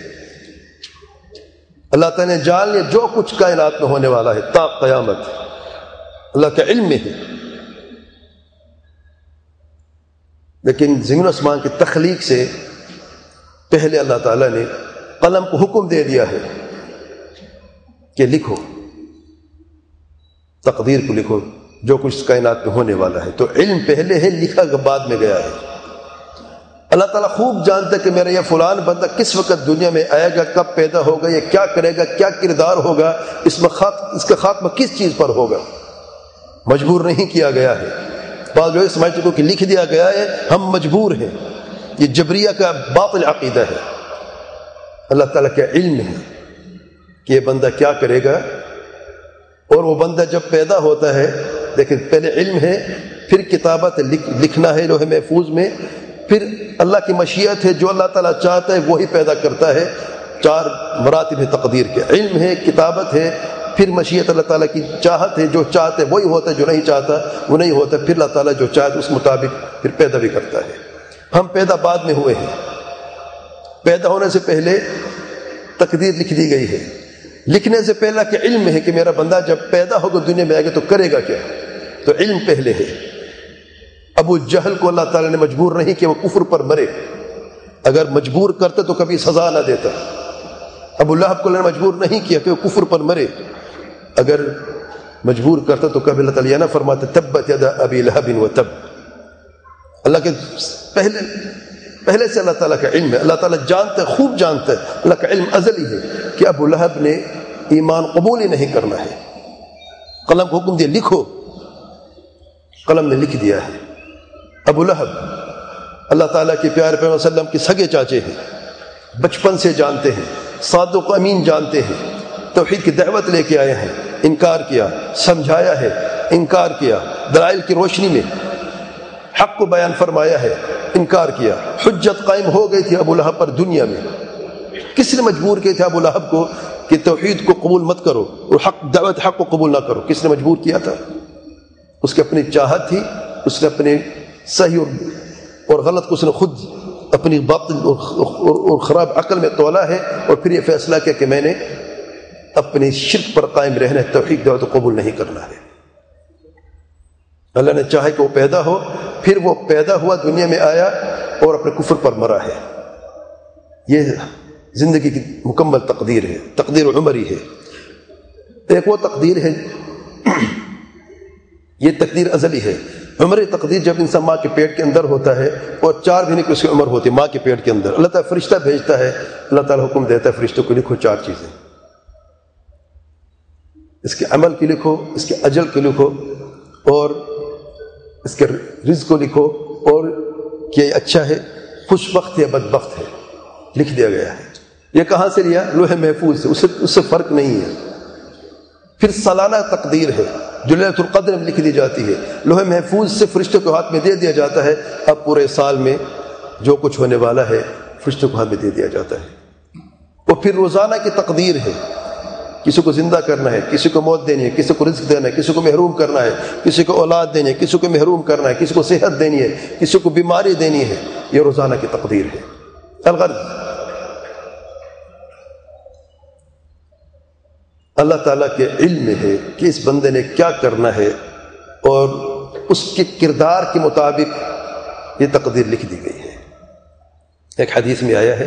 اللہ تعالیٰ نے جان لیا جو کچھ کائنات میں ہونے والا ہے تا قیامت اللہ کا علم میں ہے. لیکن زمین و آسمان کی تخلیق سے پہلے اللہ تعالیٰ نے قلم کو حکم دے دیا ہے کہ لکھو، تقدیر کو لکھو، جو کچھ کائنات میں ہونے والا ہے. تو علم پہلے ہے، لکھا بعد میں گیا ہے. اللہ تعالیٰ خوب جانتا ہے کہ میرا یہ فلان بندہ کس وقت دنیا میں آئے گا، کب پیدا ہوگا، یہ کیا کرے گا، کیا کردار ہوگا، اس میں خاک اس کا خاتمہ کس چیز پر ہوگا. مجبور نہیں کیا گیا ہے. بعض لوگ سمجھتے ہیں کہ لکھ دیا گیا ہے ہم مجبور ہیں. یہ جبریہ کا باطل عقیدہ ہے. اللہ تعالیٰ کا علم ہے کہ یہ بندہ کیا کرے گا. اور وہ بندہ جب پیدا ہوتا ہے، لیکن پہلے علم ہے، پھر کتابت لکھنا ہے لوح محفوظ میں، پھر اللہ کی مشیت ہے، جو اللہ تعالیٰ چاہتا ہے وہی پیدا کرتا ہے. چار مراتب ہے تقدیر کے، علم ہے، کتابت ہے، پھر مشیت اللہ تعالیٰ کی چاہت ہے، جو چاہتے وہی ہوتا ہے، جو نہیں چاہتا وہ نہیں ہوتا. پھر اللہ تعالیٰ جو چاہتا اس مطابق پھر پیدا بھی کرتا ہے. ہم پیدا بعد میں ہوئے ہیں، پیدا ہونے سے پہلے تقدیر لکھ دی گئی ہے. لکھنے سے پہلا کہ علم ہے کہ میرا بندہ جب پیدا ہوگا دنیا میں آئے گا تو کرے گا کیا. تو علم پہلے ہے. ابو جہل کو اللہ تعالیٰ نے مجبور نہیں کہ وہ کفر پر مرے. اگر مجبور کرتا تو کبھی سزا نہ دیتا. ابو لہب کو اللہ نے مجبور نہیں کیا کہ وہ کفر پر مرے. اگر مجبور کرتا تو کبھی اللہ تعالیٰ نہ فرماتا تبت یدا ابی لہب و تب. اللہ کے پہلے پہلے سے اللہ تعالیٰ کا علم ہے. اللہ تعالیٰ جانتا ہے، خوب جانتا ہے. اللہ کا علم ازلی ہے کہ ابو لہب نے ایمان قبول ہی نہیں کرنا ہے. قلم کو حکم دیا لکھو، قلم نے لکھ دیا ہے. ابو لہب اللہ تعالیٰ کے پیارے پیغمبر صلی اللہ علیہ وسلم کے سگے چاچے ہیں، بچپن سے جانتے ہیں، صادق و امین جانتے ہیں، توحید کی دعوت لے کے آئے ہیں، انکار کیا، سمجھایا ہے، انکار کیا، دلائل کی روشنی میں حق کو بیان فرمایا ہے، انکار کیا. حجت قائم ہو گئی تھی ابو لہب پر دنیا میں. کس نے مجبور کیا تھا ابو لہب کو کہ توحید کو قبول مت کرو اور حق دعوت حق کو قبول نہ کرو؟ کس نے مجبور کیا تھا؟ اس کی اپنی چاہت تھی. اس نے اپنے صحیح اور غلط کو اس نے خود اپنی باطل اور خراب عقل میں تولا ہے، اور پھر یہ فیصلہ کیا کہ میں نے اپنی شرک پر قائم رہنا ہے، توحید دعوت کو قبول نہیں کرنا ہے. اللہ نے چاہے کہ وہ پیدا ہو، پھر وہ پیدا ہوا، دنیا میں آیا اور اپنے کفر پر مرا ہے. یہ زندگی کی مکمل تقدیر ہے، تقدیر عمری ہے. ایک وہ تقدیر ہے، یہ تقدیر ازلی ہے. عمری تقدیر جب انسان ماں کے پیٹ کے اندر ہوتا ہے اور چار مہینے کی اس کی عمر ہوتی ہے ماں کے پیٹ کے اندر، اللہ تعالیٰ فرشتہ بھیجتا ہے. اللہ تعالیٰ حکم دیتا ہے فرشتوں کو لکھو چار چیزیں، اس کے عمل کی لکھو، اس کے اجل کی لکھو، اور اس کے رزق کو لکھو، اور کہ یہ اچھا ہے، خوش بخت ہے، بدبخت ہے. لکھ دیا گیا ہے. یہ کہاں سے لیا؟ لوح محفوظ سے. اس سے اس سے فرق نہیں ہے. پھر سالانہ تقدیر ہے جو لیلۃ القدر میں لکھ دی جاتی ہے. لوح محفوظ سے فرشتوں کے ہاتھ میں دے دیا جاتا ہے. اب پورے سال میں جو کچھ ہونے والا ہے فرشتوں کے ہاتھ میں دے دیا جاتا ہے. اور پھر روزانہ کی تقدیر ہے. کسی کو زندہ کرنا ہے، کسی کو موت دینی ہے، کسی کو رزق دینا ہے، کسی کو محروم کرنا ہے، کسی کو اولاد دینی ہے، کسی کو محروم کرنا ہے، کسی کو صحت دینی ہے، کسی کو بیماری دینی ہے. یہ روزانہ کی تقدیر ہے. الغرض اللہ تعالیٰ کے علم میں ہے کہ اس بندے نے کیا کرنا ہے، اور اس کے کردار کے مطابق یہ تقدیر لکھ دی گئی ہے. ایک حدیث میں آیا ہے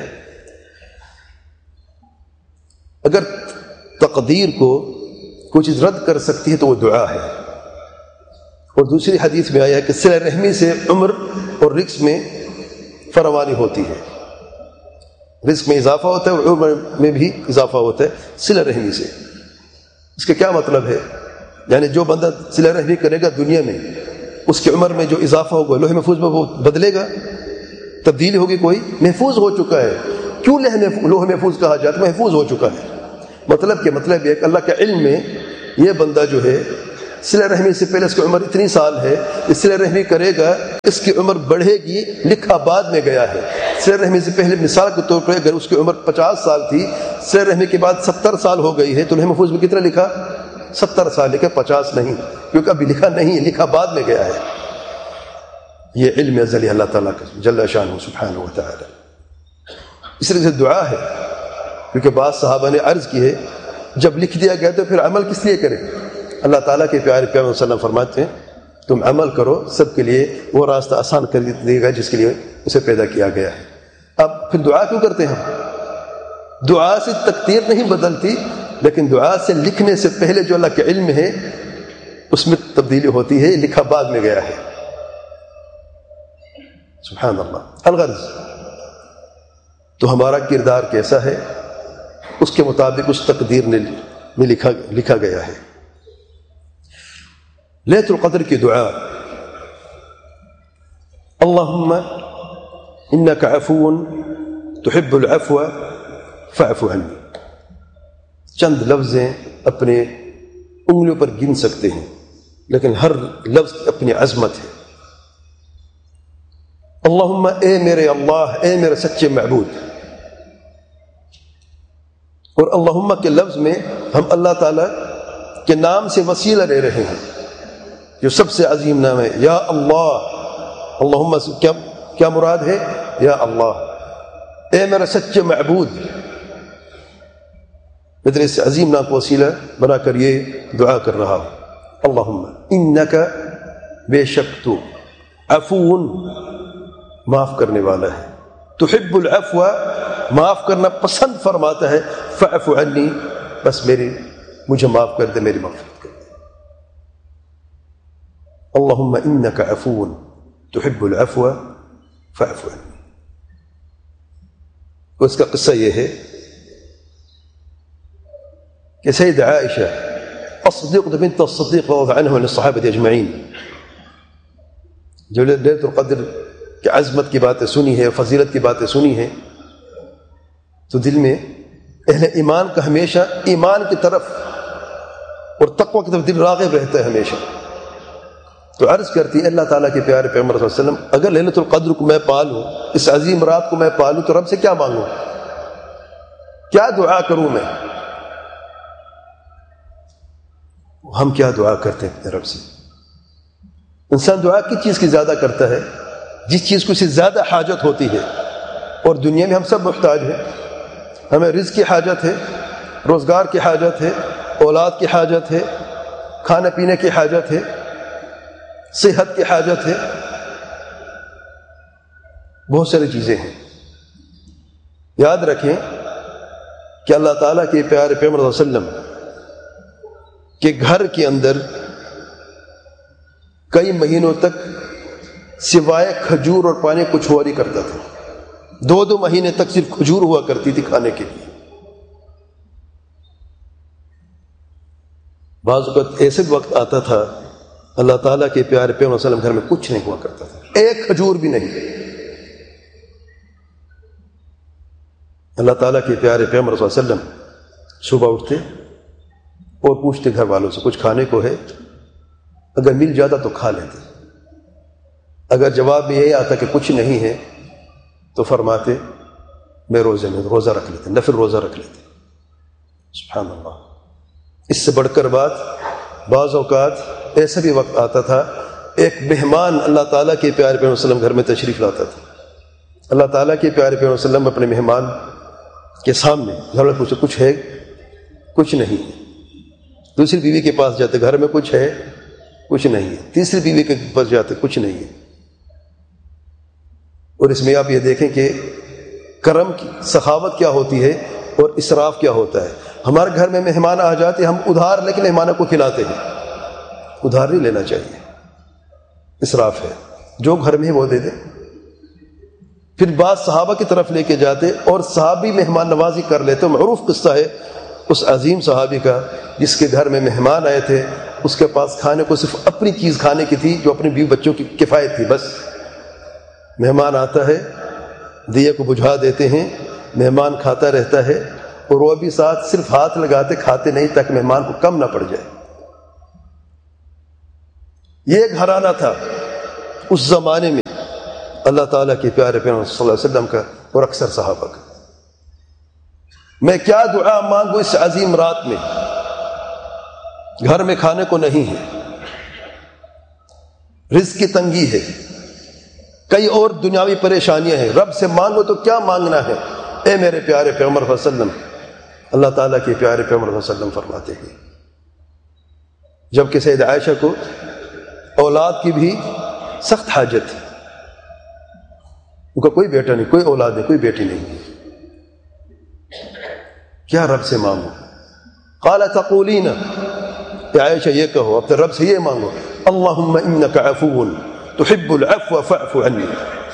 اگر تقدیر کو کوئی چیز رد کر سکتی ہے تو وہ دعا ہے. اور دوسری حدیث میں آیا ہے کہ صلہ رحمی سے عمر اور رزق میں فراوانی ہوتی ہے. رزق میں اضافہ ہوتا ہے اور عمر میں بھی اضافہ ہوتا ہے صلہ رحمی سے. اس کا کیا مطلب ہے؟ یعنی جو بندہ صلہ رحمی کرے گا دنیا میں، اس کی عمر میں جو اضافہ ہوگا لوح محفوظ میں وہ بدلے گا، تبدیلی ہوگی، کوئی محفوظ ہو چکا ہے. کیوں لوح محفوظ کہا جاتا ہے؟ محفوظ ہو چکا ہے. مطلب کہ مطلب یہ کہ اللہ کے علم میں یہ بندہ جو ہے صلہ رحمی سے پہلے اس کی عمر اتنی سال ہے، اس صلہ رحمی کرے گا اس کی عمر بڑھے گی، لکھا بعد میں گیا ہے۔ صلہ رحمی سے پہلے مثال کے طور پر اگر اس کی عمر پچاس سال تھی، صلہ رحمی کے بعد ستر سال ہو گئی ہے، تو لوح محفوظ میں کتنا لکھا؟ ستر سال لکھا، پچاس نہیں، کیونکہ ابھی لکھا نہیں ہے، لکھا بعد میں گیا ہے۔ یہ علم ازلی اللہ تعالیٰ کا جل شانہ سبحانہ و تعالی۔ اس طرح سے دعا ہے، کیونکہ بعض صحابہ نے عرض کی ہے جب لکھ دیا گیا تو پھر عمل کس لیے کریں؟ اللہ تعالیٰ کے پیارے پیغمبر صلی اللہ علیہ وسلم فرماتے ہیں تم عمل کرو، سب کے لیے وہ راستہ آسان کر دے گا جس کے لیے اسے پیدا کیا گیا ہے۔ اب پھر دعا کیوں کرتے ہیں ہم؟ دعا سے تقدیر نہیں بدلتی، لیکن دعا سے لکھنے سے پہلے جو اللہ کے علم ہے اس میں تبدیلی ہوتی ہے، لکھا بعد میں گیا ہے۔ سبحان اللہ۔ الغرض تو ہمارا کردار کیسا ہے اس کے مطابق اس تقدیر میں لکھا لکھا گیا ہے۔ لیلۃ القدر کی دعا، اللہم انک عفو تحب العفو فاعف عنی۔ چند لفظیں اپنے انگلیوں پر گن سکتے ہیں، لیکن ہر لفظ کی اپنی عظمت ہے۔ اللہم، اے میرے اللہ، اے میرے سچے معبود۔ اور اللہم کے لفظ میں ہم اللہ تعالیٰ کے نام سے وسیلہ لے رہے ہیں جو سب سے عظیم نام ہے، یا اللہ۔ اللہم سے کیا کیا مراد ہے؟ یا اللہ، اے میرا سچے معبود۔ میں اس عظیم نام کو وسیلہ بنا کر یہ دعا کر رہا ہوں۔ اللہم انک، بے شک تو، عفو، معاف کرنے والا ہے، تحب العفو، معاف کرنا پسند فرماتا ہے، فاعف عنی، بس میری مجھے معاف کر دے، میری مغفرت کر دے۔ اللہم انک عفو تحب العفو فاعف عنی۔ اس کا قصہ یہ ہے کہ سید عائشہ الصدیقہ بنت الصدیق رضی اللہ عنہ عن الصحابہ اجمعین جو لیلۃ القدر کی عظمت کی باتیں سنی ہے، فضیلت کی باتیں سنی ہیں، تو دل میں اہل ایمان کا ہمیشہ ایمان کی طرف اور تقوی کی طرف دل راغب رہتا ہے ہمیشہ۔ تو عرض کرتی ہے اللہ تعالیٰ کے پیارے پیغمبر صلی اللہ علیہ وسلم، اگر لیلۃ القدر کو میں پالوں، اس عظیم رات کو میں پالوں، تو رب سے کیا مانگوں، کیا دعا کروں میں؟ ہم کیا دعا کرتے ہیں اپنے رب سے؟ انسان دعا کس چیز کی زیادہ کرتا ہے؟ جس چیز کو اسے زیادہ حاجت ہوتی ہے، اور دنیا میں ہم سب محتاج ہیں۔ ہمیں رزق کی حاجت ہے، روزگار کی حاجت ہے، اولاد کی حاجت ہے، کھانے پینے کی حاجت ہے، صحت کی حاجت ہے، بہت ساری چیزیں ہیں۔ یاد رکھیں کہ اللہ تعالیٰ کے پیارے پیغمبر صلی اللہ علیہ وسلم کے گھر کے اندر کئی مہینوں تک سوائے کھجور اور پانی کچھ ہوا نہیں کرتا تھا۔ دو دو مہینے تک صرف کھجور ہوا کرتی تھی کھانے کے لیے۔ بعض اوقات ایسے وقت آتا تھا اللہ تعالیٰ کے پیارے پیغمبر صلی اللہ علیہ وسلم گھر میں کچھ نہیں ہوا کرتا تھا، ایک کھجور بھی نہیں۔ اللہ تعالیٰ کے پیارے پیغمبر صلی اللہ علیہ وسلم صبح اٹھتے اور پوچھتے گھر والوں سے کچھ کھانے کو ہے، اگر مل جاتا تو کھا لیتے، اگر جواب میں یہی آتا کہ کچھ نہیں ہے تو فرماتے میں روزے میں روزہ رکھ لیتے، نفل روزہ رکھ لیتے۔ سبحان اللہ۔ اس سے بڑھ کر بات، بعض اوقات ایسا بھی وقت آتا تھا ایک مہمان اللہ تعالیٰ کے پیارے پیغمبر صلی اللہ علیہ وسلم گھر میں تشریف لاتا تھا، اللہ تعالیٰ کے پیارے پیغمبر صلی اللہ علیہ وسلم اپنے مہمان کے سامنے گھر میں پوچھے کچھ ہے؟ کچھ نہیں ہے۔ دوسری بیوی کے پاس جاتے، گھر میں کچھ ہے؟ کچھ نہیں ہے۔ تیسری بیوی کے پاس جاتے، کچھ نہیں ہے۔ اور اس میں آپ یہ دیکھیں کہ کرم کی سخاوت کیا ہوتی ہے اور اسراف کیا ہوتا ہے۔ ہمارے گھر میں مہمان آ جاتے، ہم ادھار لے کے مہمانوں کو کھلاتے ہیں، ادھار نہیں لینا چاہیے، اسراف ہے۔ جو گھر میں ہے وہ دے دے۔ پھر بعض صحابہ کی طرف لے کے جاتے اور صحابی مہمان نوازی کر لیتے۔ معروف قصہ ہے اس عظیم صحابی کا جس کے گھر میں مہمان آئے تھے، اس کے پاس کھانے کو صرف اپنی چیز کھانے کی تھی جو اپنے بیوی بچوں کی کفایت تھی، بس۔ مہمان آتا ہے، دیے کو بجھا دیتے ہیں، مہمان کھاتا رہتا ہے اور وہ بھی ساتھ صرف ہاتھ لگاتے کھاتے نہیں تاکہ مہمان کو کم نہ پڑ جائے۔ یہ گھرانہ تھا اس زمانے میں اللہ تعالیٰ کے پیارے پیغمبر صلی اللہ علیہ وسلم کا اور اکثر صحابہ کا. میں کیا دعا مانگوں اس عظیم رات میں؟ گھر میں کھانے کو نہیں ہے، رزق کی تنگی ہے، کئی اور دنیاوی پریشانیاں ہیں. رب سے مانگو تو کیا مانگنا ہے؟ اے میرے پیارے پیغمبر صلی اللہ علیہ وسلم، اللہ تعالیٰ کے پیارے پیغمبر صلی اللہ علیہ وسلم فرماتے ہیں، جب کہ سید عائشہ کو اولاد کی بھی سخت حاجت تھی، ان کا کوئی بیٹا نہیں، کوئی اولاد نہیں، کوئی بیٹی نہیں، کیا رب سے مانگو؟ قال تقولین، اے عائشہ یہ کہو، اب تو رب سے یہ مانگو، اللہم انک عفو تحب العفو فاعف عنی.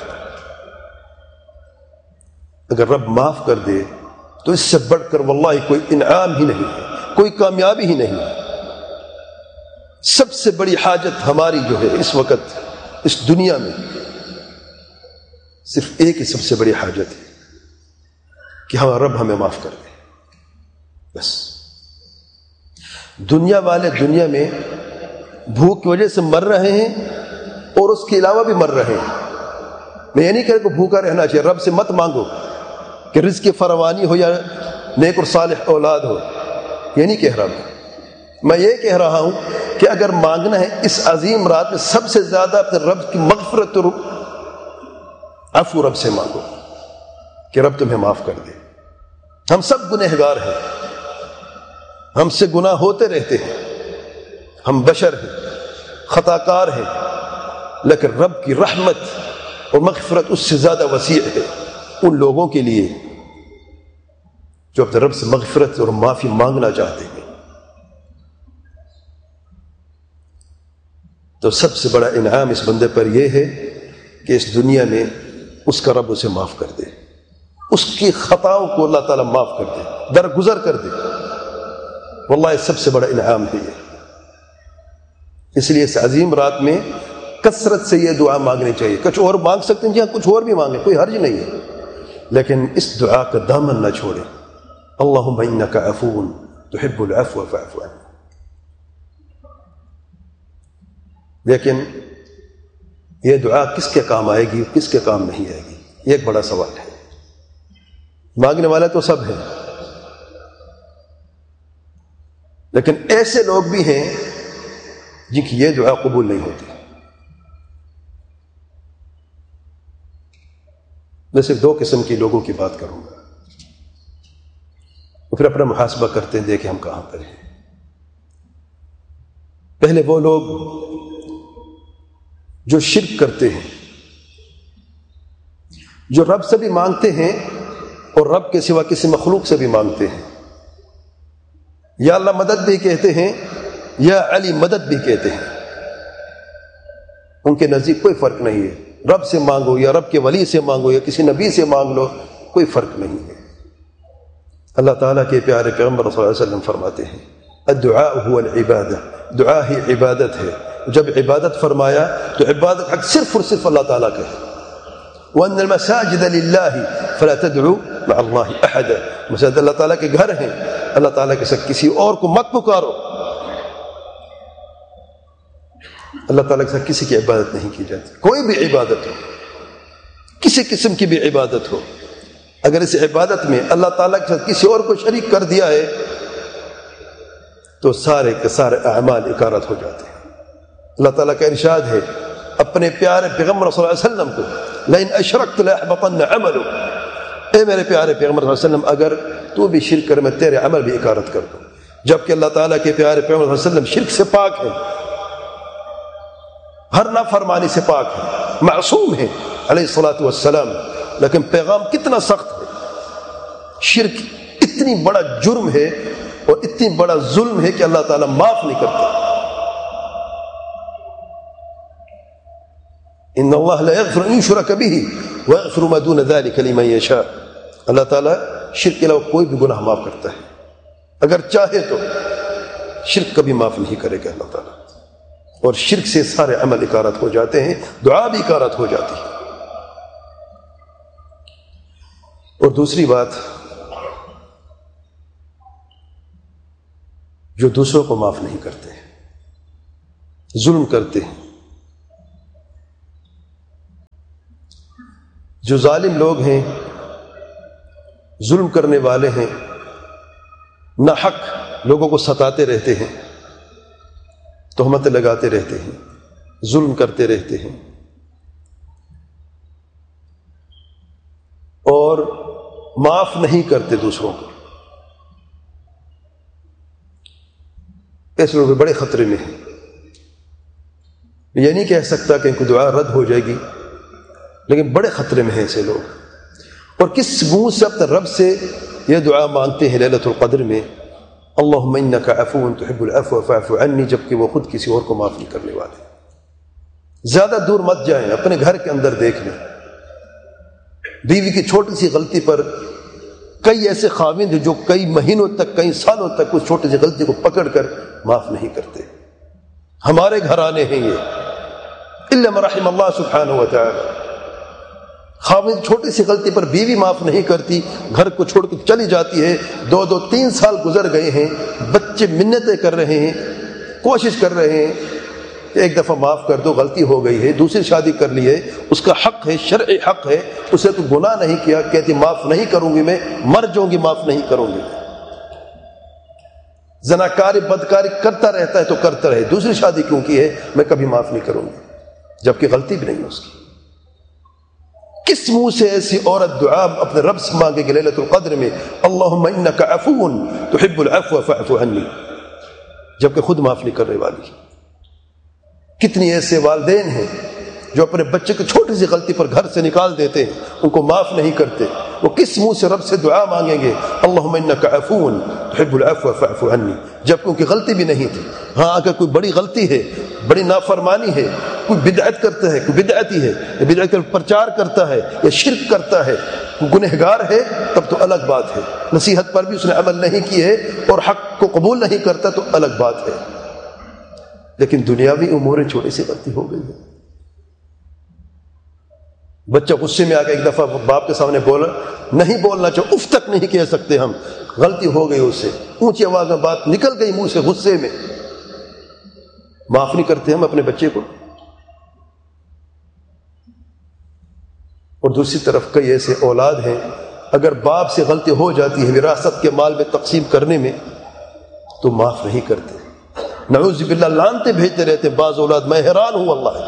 اگر رب معاف کر دے تو اس سے بڑھ کر واللہ کوئی انعام ہی نہیں ہے، کوئی کامیابی ہی نہیں ہے. سب سے بڑی حاجت ہماری جو ہے اس وقت اس دنیا میں صرف ایک ہی سب سے بڑی حاجت ہے کہ ہمارا رب ہمیں معاف کر دے. بس دنیا والے دنیا میں بھوک کی وجہ سے مر رہے ہیں اور اس کے علاوہ بھی مر رہے ہیں. میں یہ نہیں کہہ رہا کہ بھوکا رہنا چاہیے، رب سے مت مانگو کہ رزق کی فراوانی ہو یا نیک اور صالح اولاد ہو، یہ نہیں کہہ رہا میں. میں یہ کہہ رہا ہوں کہ اگر مانگنا ہے اس عظیم رات میں سب سے زیادہ اپنے رب کی مغفرت اور عفو رب سے مانگو کہ رب تمہیں معاف کر دے. ہم سب گنہگار ہیں، ہم سے گناہ ہوتے رہتے ہیں، ہم بشر ہیں، خطا کار ہیں، لیکن رب کی رحمت اور مغفرت اس سے زیادہ وسیع ہے ان لوگوں کے لیے جو اپنے رب سے مغفرت اور معافی مانگنا چاہتے ہیں. تو سب سے بڑا انعام اس بندے پر یہ ہے کہ اس دنیا میں اس کا رب اسے معاف کر دے، اس کی خطاؤں کو اللہ تعالیٰ معاف کر دے، درگزر کر دے. واللہ سب سے بڑا انعام ہے یہ. اس لیے اس عظیم رات میں کثرت سے یہ دعا مانگنی چاہیے. کچھ اور مانگ سکتے ہیں، جی ہاں کچھ اور بھی مانگیں، کوئی حرج نہیں ہے، لیکن اس دعا کا دامن نہ چھوڑیں. اللہم انک عفو تحب العفو فاعف عنی. لیکن یہ دعا کس کے کام آئے گی، کس کے کام نہیں آئے گی، یہ ایک بڑا سوال ہے. مانگنے والے تو سب ہیں، لیکن ایسے لوگ بھی ہیں جن کی یہ دعا قبول نہیں ہوتی. میں صرف دو قسم کے لوگوں کی بات کروں گا، اور پھر اپنا محاسبہ کرتے ہیں دیکھیں ہم کہاں پر ہیں. پہلے وہ لوگ جو شرک کرتے ہیں، جو رب سے بھی مانگتے ہیں اور رب کے سوا کسی مخلوق سے بھی مانگتے ہیں. یا اللہ مدد بھی کہتے ہیں، یا علی مدد بھی کہتے ہیں. ان کے نزدیک کوئی فرق نہیں ہے، رب سے مانگو یا رب کے ولی سے مانگو یا کسی نبی سے مانگ لو، کوئی فرق نہیں ہے. اللہ تعالیٰ کے پیارے پیغمبر صلی اللہ علیہ وسلم فرماتے ہیں الدعاء هو العبادہ، دعا ہی عبادت ہے. جب عبادت فرمایا تو عبادت حق صرف اور صرف اللہ تعالیٰ کا ہے. وَأَنَّ الْمَسَاجِدَ لِلَّهِ فَلَا تَدْعُوا مَعَ اللَّهِ أَحَدًا. مساجد اللہ تعالیٰ کے گھر ہیں، اللہ تعالیٰ کے ساتھ کسی اور کو مت پکارو. اللہ تعالیٰ کے ساتھ کسی کی عبادت نہیں کی جاتی. کوئی بھی عبادت ہو، کسی قسم کی بھی عبادت ہو، اگر اس عبادت میں اللہ تعالیٰ کے ساتھ کسی اور کو شریک کر دیا ہے تو سارے کے سارے اعمال اکارت ہو جاتے ہیں. اللہ تعالیٰ کا ارشاد ہے اپنے پیارے پیغمبر صلی اللہ علیہ وسلم کو لئن اشرکت لأحبطن عملک، اے میرے پیارے پیغمبر صلی اللہ علیہ وسلم اگر تو بھی شرک کر میں تیرے عمل بھی اکارت کر دوں. جبکہ اللہ تعالیٰ کے پیارے پیغمبر صلی اللہ علیہ وسلم شرک سے پاک ہے، ہر نافرمانی سے پاک ہے، معصوم ہے علیہ الصلاۃ والسلام. لیکن پیغام کتنا سخت ہے. شرک اتنی بڑا جرم ہے اور اتنی بڑا ظلم ہے کہ اللہ تعالیٰ معاف نہیں کرتا. ان اللہ لا یغفر ان یشرک بہ ویغفر ما دون ذلک لمن یشاء. اللہ تعالیٰ شرک کے علاوہ کوئی بھی گناہ معاف کرتا ہے، اگر چاہے تو. شرک کبھی معاف نہیں کرے گا اللہ تعالیٰ، اور شرک سے سارے عمل اکارت ہو جاتے ہیں، دعا بھی اکارت ہو جاتی ہے. اور دوسری بات، جو دوسروں کو معاف نہیں کرتے، ظلم کرتے ہیں. جو ظالم لوگ ہیں، ظلم کرنے والے ہیں، ناحق لوگوں کو ستاتے رہتے ہیں، تہمتیں لگاتے رہتے ہیں، ظلم کرتے رہتے ہیں، اور معاف نہیں کرتے دوسروں کو. ایسے لوگ بڑے خطرے میں ہیں. یہ نہیں کہہ سکتا کہ ان کی دعا رد ہو جائے گی، لیکن بڑے خطرے میں ہیں ایسے لوگ. اور کس منہ سے اپنے رب سے یہ دعا مانگتے ہیں لیلۃ القدر میں، اللہم انک عفو تحب العفو فاعف عنی، جبکہ وہ خود کسی اور کو معاف نہیں کرنے والے. زیادہ دور مت جائیں، اپنے گھر کے اندر دیکھ لیں. بیوی کی چھوٹی سی غلطی پر کئی ایسے خاوند ہیں جو کئی مہینوں تک، کئی سالوں تک اس چھوٹی سی غلطی کو پکڑ کر معاف نہیں کرتے. ہمارے گھرانے ہیں یہ، الا من رحم اللہ سبحانہ و تعالی. خاوند چھوٹی سی غلطی پر بیوی معاف نہیں کرتی، گھر کو چھوڑ کے چلی جاتی ہے. دو دو تین سال گزر گئے ہیں، بچے منتیں کر رہے ہیں، کوشش کر رہے ہیں کہ ایک دفعہ معاف کر دو، غلطی ہو گئی ہے، دوسری شادی کر لی ہے، اس کا حق ہے، شرعی حق ہے، اسے تو گناہ نہیں کیا. کہتی معاف نہیں کروں گی، میں مر جاؤں گی، معاف نہیں کروں گی. زناکاری بدکاری کرتا رہتا ہے تو کرتا رہے، دوسری شادی کیوں کی ہے، میں کبھی معاف نہیں کروں گی، جبکہ غلطی بھی نہیں ہے اس کی. کس منہ سے ایسی عورت دعا اپنے رب سے مانگے گی لیلۃ القدر میں، اللہم انک عفو تحب العفو فاعف عنی، جبکہ خود معاف نہیں کرنے والی. کتنی ایسے والدین ہیں جو اپنے بچے کی چھوٹی سی غلطی پر گھر سے نکال دیتے ہیں، ان کو معاف نہیں کرتے. وہ کس منہ سے رب سے دعا مانگیں گے، اللہم انک عفو تحب العفو فاعف عنی، جبکہ ان کی غلطی بھی نہیں تھی. ہاں اگر کوئی بڑی غلطی ہے، بڑی نافرمانی ہے، کوئی بدعت کرتا ہے، کوئی بدعتی ہے، یا بدعت کا پرچار کرتا ہے، یا شرک کرتا ہے، کوئی گنہگار ہے، تب تو الگ بات ہے. نصیحت پر بھی اس نے عمل نہیں کی ہے اور حق کو قبول نہیں کرتا تو الگ بات ہے. لیکن دنیاوی امور چھوٹی سی غلطی ہو گئی ہے. بچہ غصے میں آ کے ایک دفعہ باپ کے سامنے بولا، نہیں بولنا چاہو، اف تک نہیں کہہ سکتے ہم، غلطی ہو گئی اس سے، اونچی آواز میں بات نکل گئی منہ سے غصے میں، معاف نہیں کرتے ہم اپنے بچے کو. اور دوسری طرف کئی ایسے اولاد ہیں، اگر باپ سے غلطی ہو جاتی ہے وراثت کے مال میں تقسیم کرنے میں تو معاف نہیں کرتے، نعوذ باللہ لعنتیں بھیجتے رہتے. بعض اولاد میں حیران ہوں واللہ،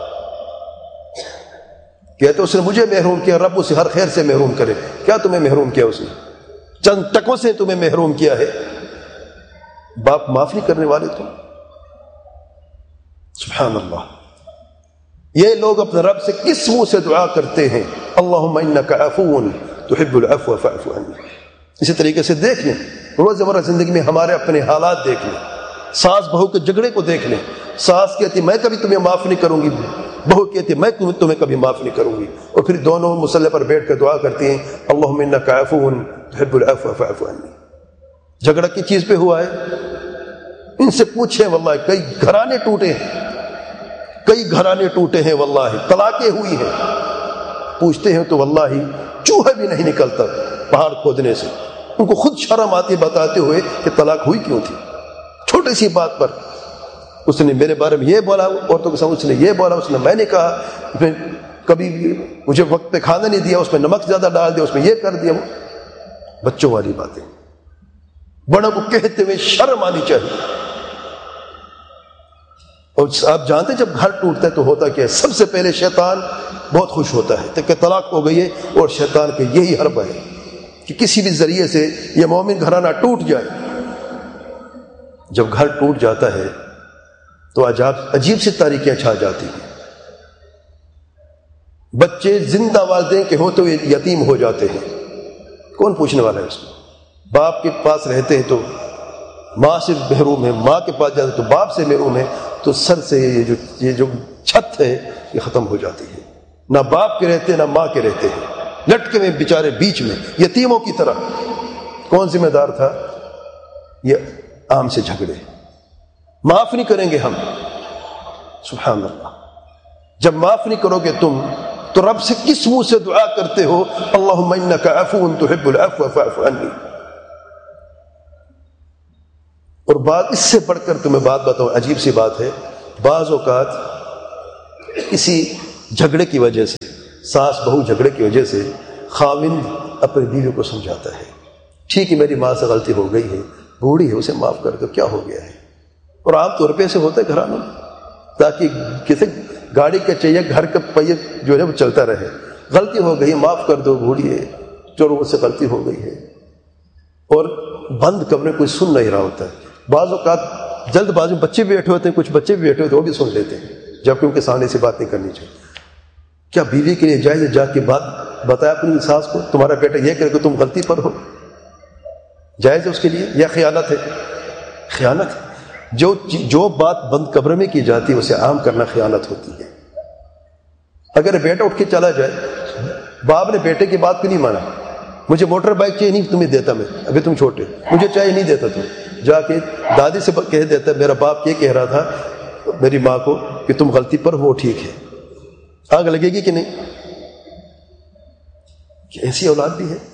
کہتے اس نے مجھے محروم کیا، رب اسے ہر خیر سے محروم کرے. کیا تمہیں محروم کیا اس نے؟ چند ٹکوں سے تمہیں محروم کیا ہے. باپ معاف نہیں کرنے والے تم. سبحان اللہ. یہ لوگ اپنے رب سے کس منہ سے دعا کرتے ہیں، اللہم انک عفو تحب العفو فاعف عنی. اسی طریقے سے دیکھ لیں روزمرہ زندگی میں ہمارے اپنے حالات دیکھ لیں. ساس بہو کے جھگڑے کو دیکھ لیں. ساس کہتی میں کبھی تمہیں معاف نہیں کروں گی، بہو کہتی میں تمہیں کبھی معاف نہیں کروں گی، اور پھر دونوں مصلی پر بیٹھ کر دعا کرتی ہیں، اللہم انک عفو تحب العفو فاعف عنی. جھگڑا کی چیز پہ ہوا ہے؟ ان سے پوچھیں، واللہ کئی گھرانے ٹوٹے ہیں، کئی گھرانے ٹوٹے ہیں، واللہ طلاقیں ہوئی ہیں. پوچھتے ہیں تو واللہ چوہا بھی نہیں نکلتا پہاڑ کھودنے سے. ان کو خود شرم آتی بتاتے ہوئے کہ طلاق ہوئی کیوں تھی. چھوٹی سی بات پر اس نے میرے بارے میں یہ بولا، عورتوں کے سامنے اس نے یہ بولا، اس نے میں نے کہا، اس نے کبھی مجھے وقت پہ کھانا نہیں دیا، اس میں نمک زیادہ ڈال دیا، اس میں یہ کر دیا. بچوں والی باتیں بڑوں کو کہتے ہوئے شرم آنی چاہیے. اور آپ جانتے جب گھر ٹوٹتا ہے تو ہوتا کیا ہے؟ سب سے پہلے شیطان بہت خوش ہوتا ہے کہ طلاق ہو گئی ہے، اور شیطان کا یہی حربہ ہے کہ کسی بھی ذریعے سے یہ مومن گھرانہ ٹوٹ جائے. جب گھر ٹوٹ جاتا ہے تو عجاب عجیب سی تاریکیاں چھا جاتی ہیں. بچے زندہ والدین کے ہوتے ہوئے یتیم ہو جاتے ہیں. کون پوچھنے والا ہے اس کو؟ باپ کے پاس رہتے ہیں تو ماں سے محروم ہے، ماں کے پاس جاتے تو باپ سے محروم ہے، تو سر سے یہ جو یہ جو چھت ہے یہ ختم ہو جاتی ہے. نہ باپ کے رہتے نہ ماں کے رہتے ہیں، لٹکے میں بیچارے بیچ میں یتیموں کی طرح. کون ذمہ دار تھا؟ یہ عام سے جھگڑے. معاف نہیں کریں گے ہم. سبحان اللہ. جب معاف نہیں کرو گے تم تو رب سے کس منہ سے دعا کرتے ہو، اللہم انک عفو تحب العفو فاعف عنی. اور بات اس سے بڑھ کر تمہیں بات بتاؤں، عجیب سی بات ہے. بعض اوقات اسی جھگڑے کی وجہ سے، ساس بہو جھگڑے کی وجہ سے خاوند اپنی بیوی کو سمجھاتا ہے، ٹھیک ہے میری ماں سے غلطی ہو گئی ہے، بوڑھی ہے، اسے معاف کر دو، کیا ہو گیا ہے. اور عام طور پہ ایسے ہوتا ہے گھرانوں میں، تاکہ کسی گاڑی کا چاہیے گھر کا پہیہ جو ہے وہ چلتا رہے. غلطی ہو گئی، معاف کر دو، بوڑھی ہے، چلو اس سے غلطی ہو گئی ہے. اور بند کمرے کوئی سن نہیں رہا ہوتا ہے. بعض اوقات جلد بازی میں بچے بھی بیٹھے ہوتے ہیں، کچھ بچے بھی بیٹھے ہوتے ہیں، وہ بھی سن لیتے ہیں، جبکہ ان کے سامنے سے بات نہیں کرنی چاہیے. کیا بیوی کے لیے جائز ہے جا کے بات بتایا اپنی ساس کو تمہارا بیٹا یہ کرے کہ تم غلطی پر ہو؟ جائز ہے اس کے لیے یا خیانت ہے؟ خیانت ہے. جو جو بات بند کمرے میں کی جاتی ہے اسے عام کرنا خیانت ہوتی ہے. اگر بیٹا اٹھ کے چلا جائے، باپ نے بیٹے کی بات کو نہیں مانا، مجھے موٹر بائک چاہیے، نہیں تمہیں دیتا، میں ابھی تم چھوٹے، مجھے چاہیے، نہیں دیتا تم. جا کے دادی سے کہہ دیتا میرا باپ یہ کہہ رہا تھا میری ماں کو کہ تم غلطی پر ہو، ٹھیک ہے. آگ لگے گی کہ نہیں؟ ایسی اولاد بھی ہے.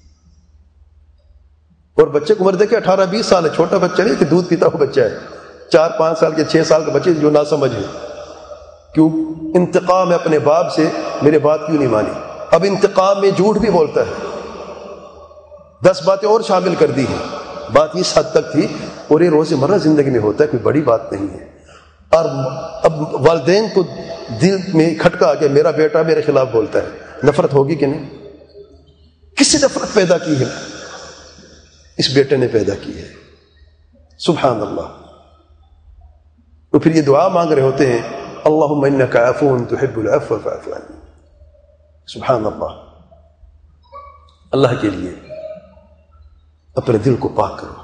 اور بچے کو عمر دیکھے اٹھارہ بیس سال ہے، چھوٹا بچہ نہیں کہ دودھ پیتا ہوا بچہ ہے، چار پانچ سال کے چھ سال کے بچے جو نہ سمجھ ہے. کیوں؟ انتقام ہے اپنے باپ سے، میرے بات کیوں نہیں مانی. اب انتقام میں جھوٹ بھی بولتا ہے، دس باتیں اور شامل کر دی ہیں. بات اس حد تک تھی، اور یہ روزمرہ زندگی میں ہوتا ہے، کوئی بڑی بات نہیں ہے. اور اب والدین کو دل میں کھٹکا آ گیا میرا بیٹا میرے خلاف بولتا ہے، نفرت ہوگی کہ نہیں؟ کس نے نفرت پیدا کی ہے؟ اس بیٹے نے پیدا کی ہے. سبحان اللہ. تو پھر یہ دعا مانگ رہے ہوتے ہیں، اللہم انک عفو تحب العفو فاعف عنی. سبحان اللہ. اللہ کے لیے اپنے دل کو پاک کرو.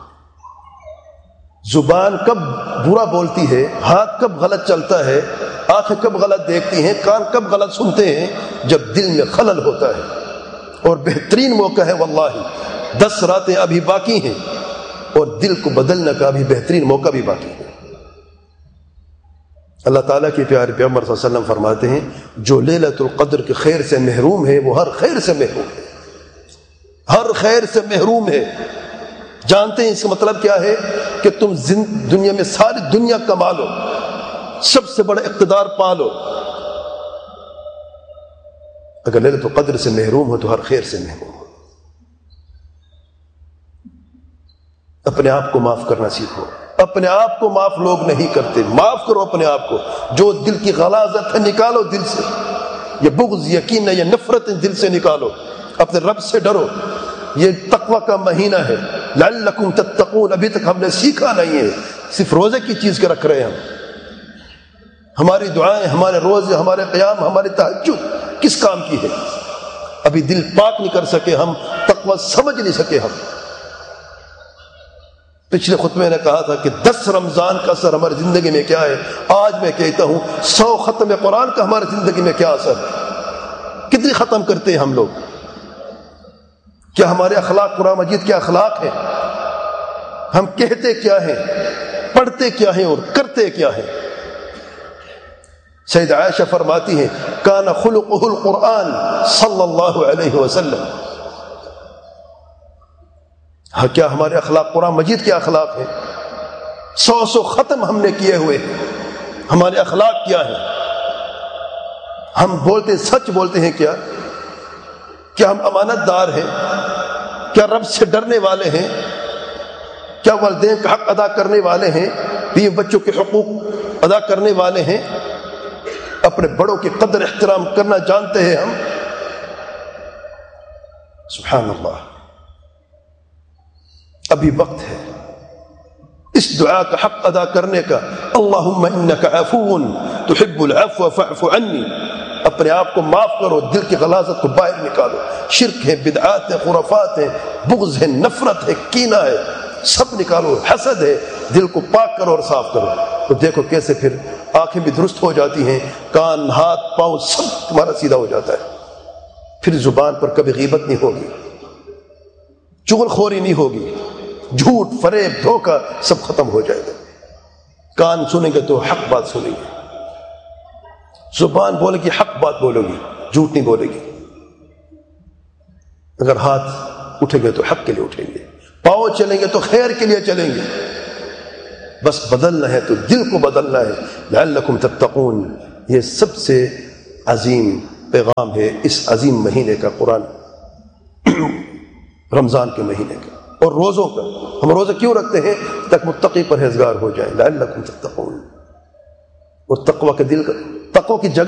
زبان کب برا بولتی ہے، ہاتھ کب غلط چلتا ہے، آنکھیں کب غلط دیکھتی ہیں، کان کب غلط سنتے ہیں؟ جب دل میں خلل ہوتا ہے. اور بہترین موقع ہے واللہ، دس راتیں ابھی باقی ہیں اور دل کو بدلنے کا بھی بہترین موقع بھی باقی ہے. اللہ تعالیٰ کے پیارے پیغمبر صلی اللہ علیہ وسلم فرماتے ہیں جو لیلۃ القدر کے خیر سے محروم ہے وہ ہر خیر سے محروم ہے، ہر خیر سے محروم ہے. جانتے ہیں اس کا مطلب کیا ہے؟ کہ تم دنیا میں ساری دنیا کما لو، سب سے بڑا اقتدار پا لو، اگر لیلۃ القدر سے محروم ہو تو ہر خیر سے محروم ہو. اپنے آپ کو معاف کرنا سیکھو. اپنے آپ کو معاف لوگ نہیں کرتے. معاف کرو اپنے آپ کو. جو دل کی غلاظت ہے نکالو دل سے. یہ بغض، یقین ہے، یہ نفرت دل سے نکالو. اپنے رب سے ڈرو. یہ تقوی کا مہینہ ہے، لعلکم تتقون. ابھی تک ہم نے سیکھا نہیں ہے، صرف روزے کی چیز کے رکھ رہے ہیں ہم. ہماری دعائیں، ہمارے روزے، ہمارے قیام، ہمارے تہجد کس کام کی ہے؟ ابھی دل پاک نہیں کر سکے ہم، تقوی سمجھ نہیں سکے ہم. پچھلے خطبے نے کہا تھا کہ دس رمضان کا اثر ہماری زندگی میں کیا ہے. آج میں کہتا ہوں سو ختم قرآن کا ہماری زندگی میں کیا اثر ہے. کتنی ختم کرتے ہیں ہم لوگ؟ کیا ہمارے اخلاق قرآن مجید کے اخلاق ہیں؟ ہم کہتے کیا ہیں، پڑھتے کیا ہیں اور کرتے کیا ہیں؟ سید عائشہ فرماتی ہیں کان خلقہ القرآن صلی اللہ علیہ وسلم. ہاں کیا ہمارے اخلاق قرآن مجید کے اخلاق ہیں؟ سو سو ختم ہم نے کیے ہوئے ہیں. ہمارے اخلاق کیا ہیں؟ ہم بولتے سچ بولتے ہیں کیا؟ کیا ہم امانت دار ہیں؟ کیا رب سے ڈرنے والے ہیں؟ کیا والدین کا حق ادا کرنے والے ہیں؟ بیوی بچوں کے حقوق ادا کرنے والے ہیں؟ اپنے بڑوں کی قدر احترام کرنا جانتے ہیں ہم؟ سبحان اللہ. ابھی وقت ہے اس دعا کا حق ادا کرنے کا. اللہم انک عفو تحب العفو فاعف عنی. اپنے آپ کو معاف کرو، دل کی غلاظت کو باہر نکالو. شرک ہے، بدعات ہے، خرافات ہے، بغض ہے، نفرت ہے، کینہ ہے، سب نکالو. حسد ہے، دل کو پاک کرو اور صاف کرو. تو دیکھو کیسے پھر آنکھیں بھی درست ہو جاتی ہیں، کان، ہاتھ، پاؤں سب تمہارا سیدھا ہو جاتا ہے. پھر زبان پر کبھی غیبت نہیں ہوگی، چغل خوری نہیں ہوگی، جھوٹ، فریب، دھوکہ سب ختم ہو جائے گا. کان سنیں گے تو حق بات سنیں گے، زبان بولے گی حق بات بولو گی، جھوٹ نہیں بولے گی. اگر ہاتھ اٹھیں گے تو حق کے لیے اٹھیں گے، پاؤں چلیں گے تو خیر کے لیے چلیں گے. بس بدلنا ہے تو دل کو بدلنا ہے. لعلکم تتقون، یہ سب سے عظیم پیغام ہے اس عظیم مہینے کا، قرآن رمضان کے مہینے کا. اور روزوں کا، ہم روزہ کیوں رکھتے ہیں؟ تک متقی پرہیزگار ہو جائیں. لعلکم تتقون. اور تقوی کے دل کا، تقوی کی جگہ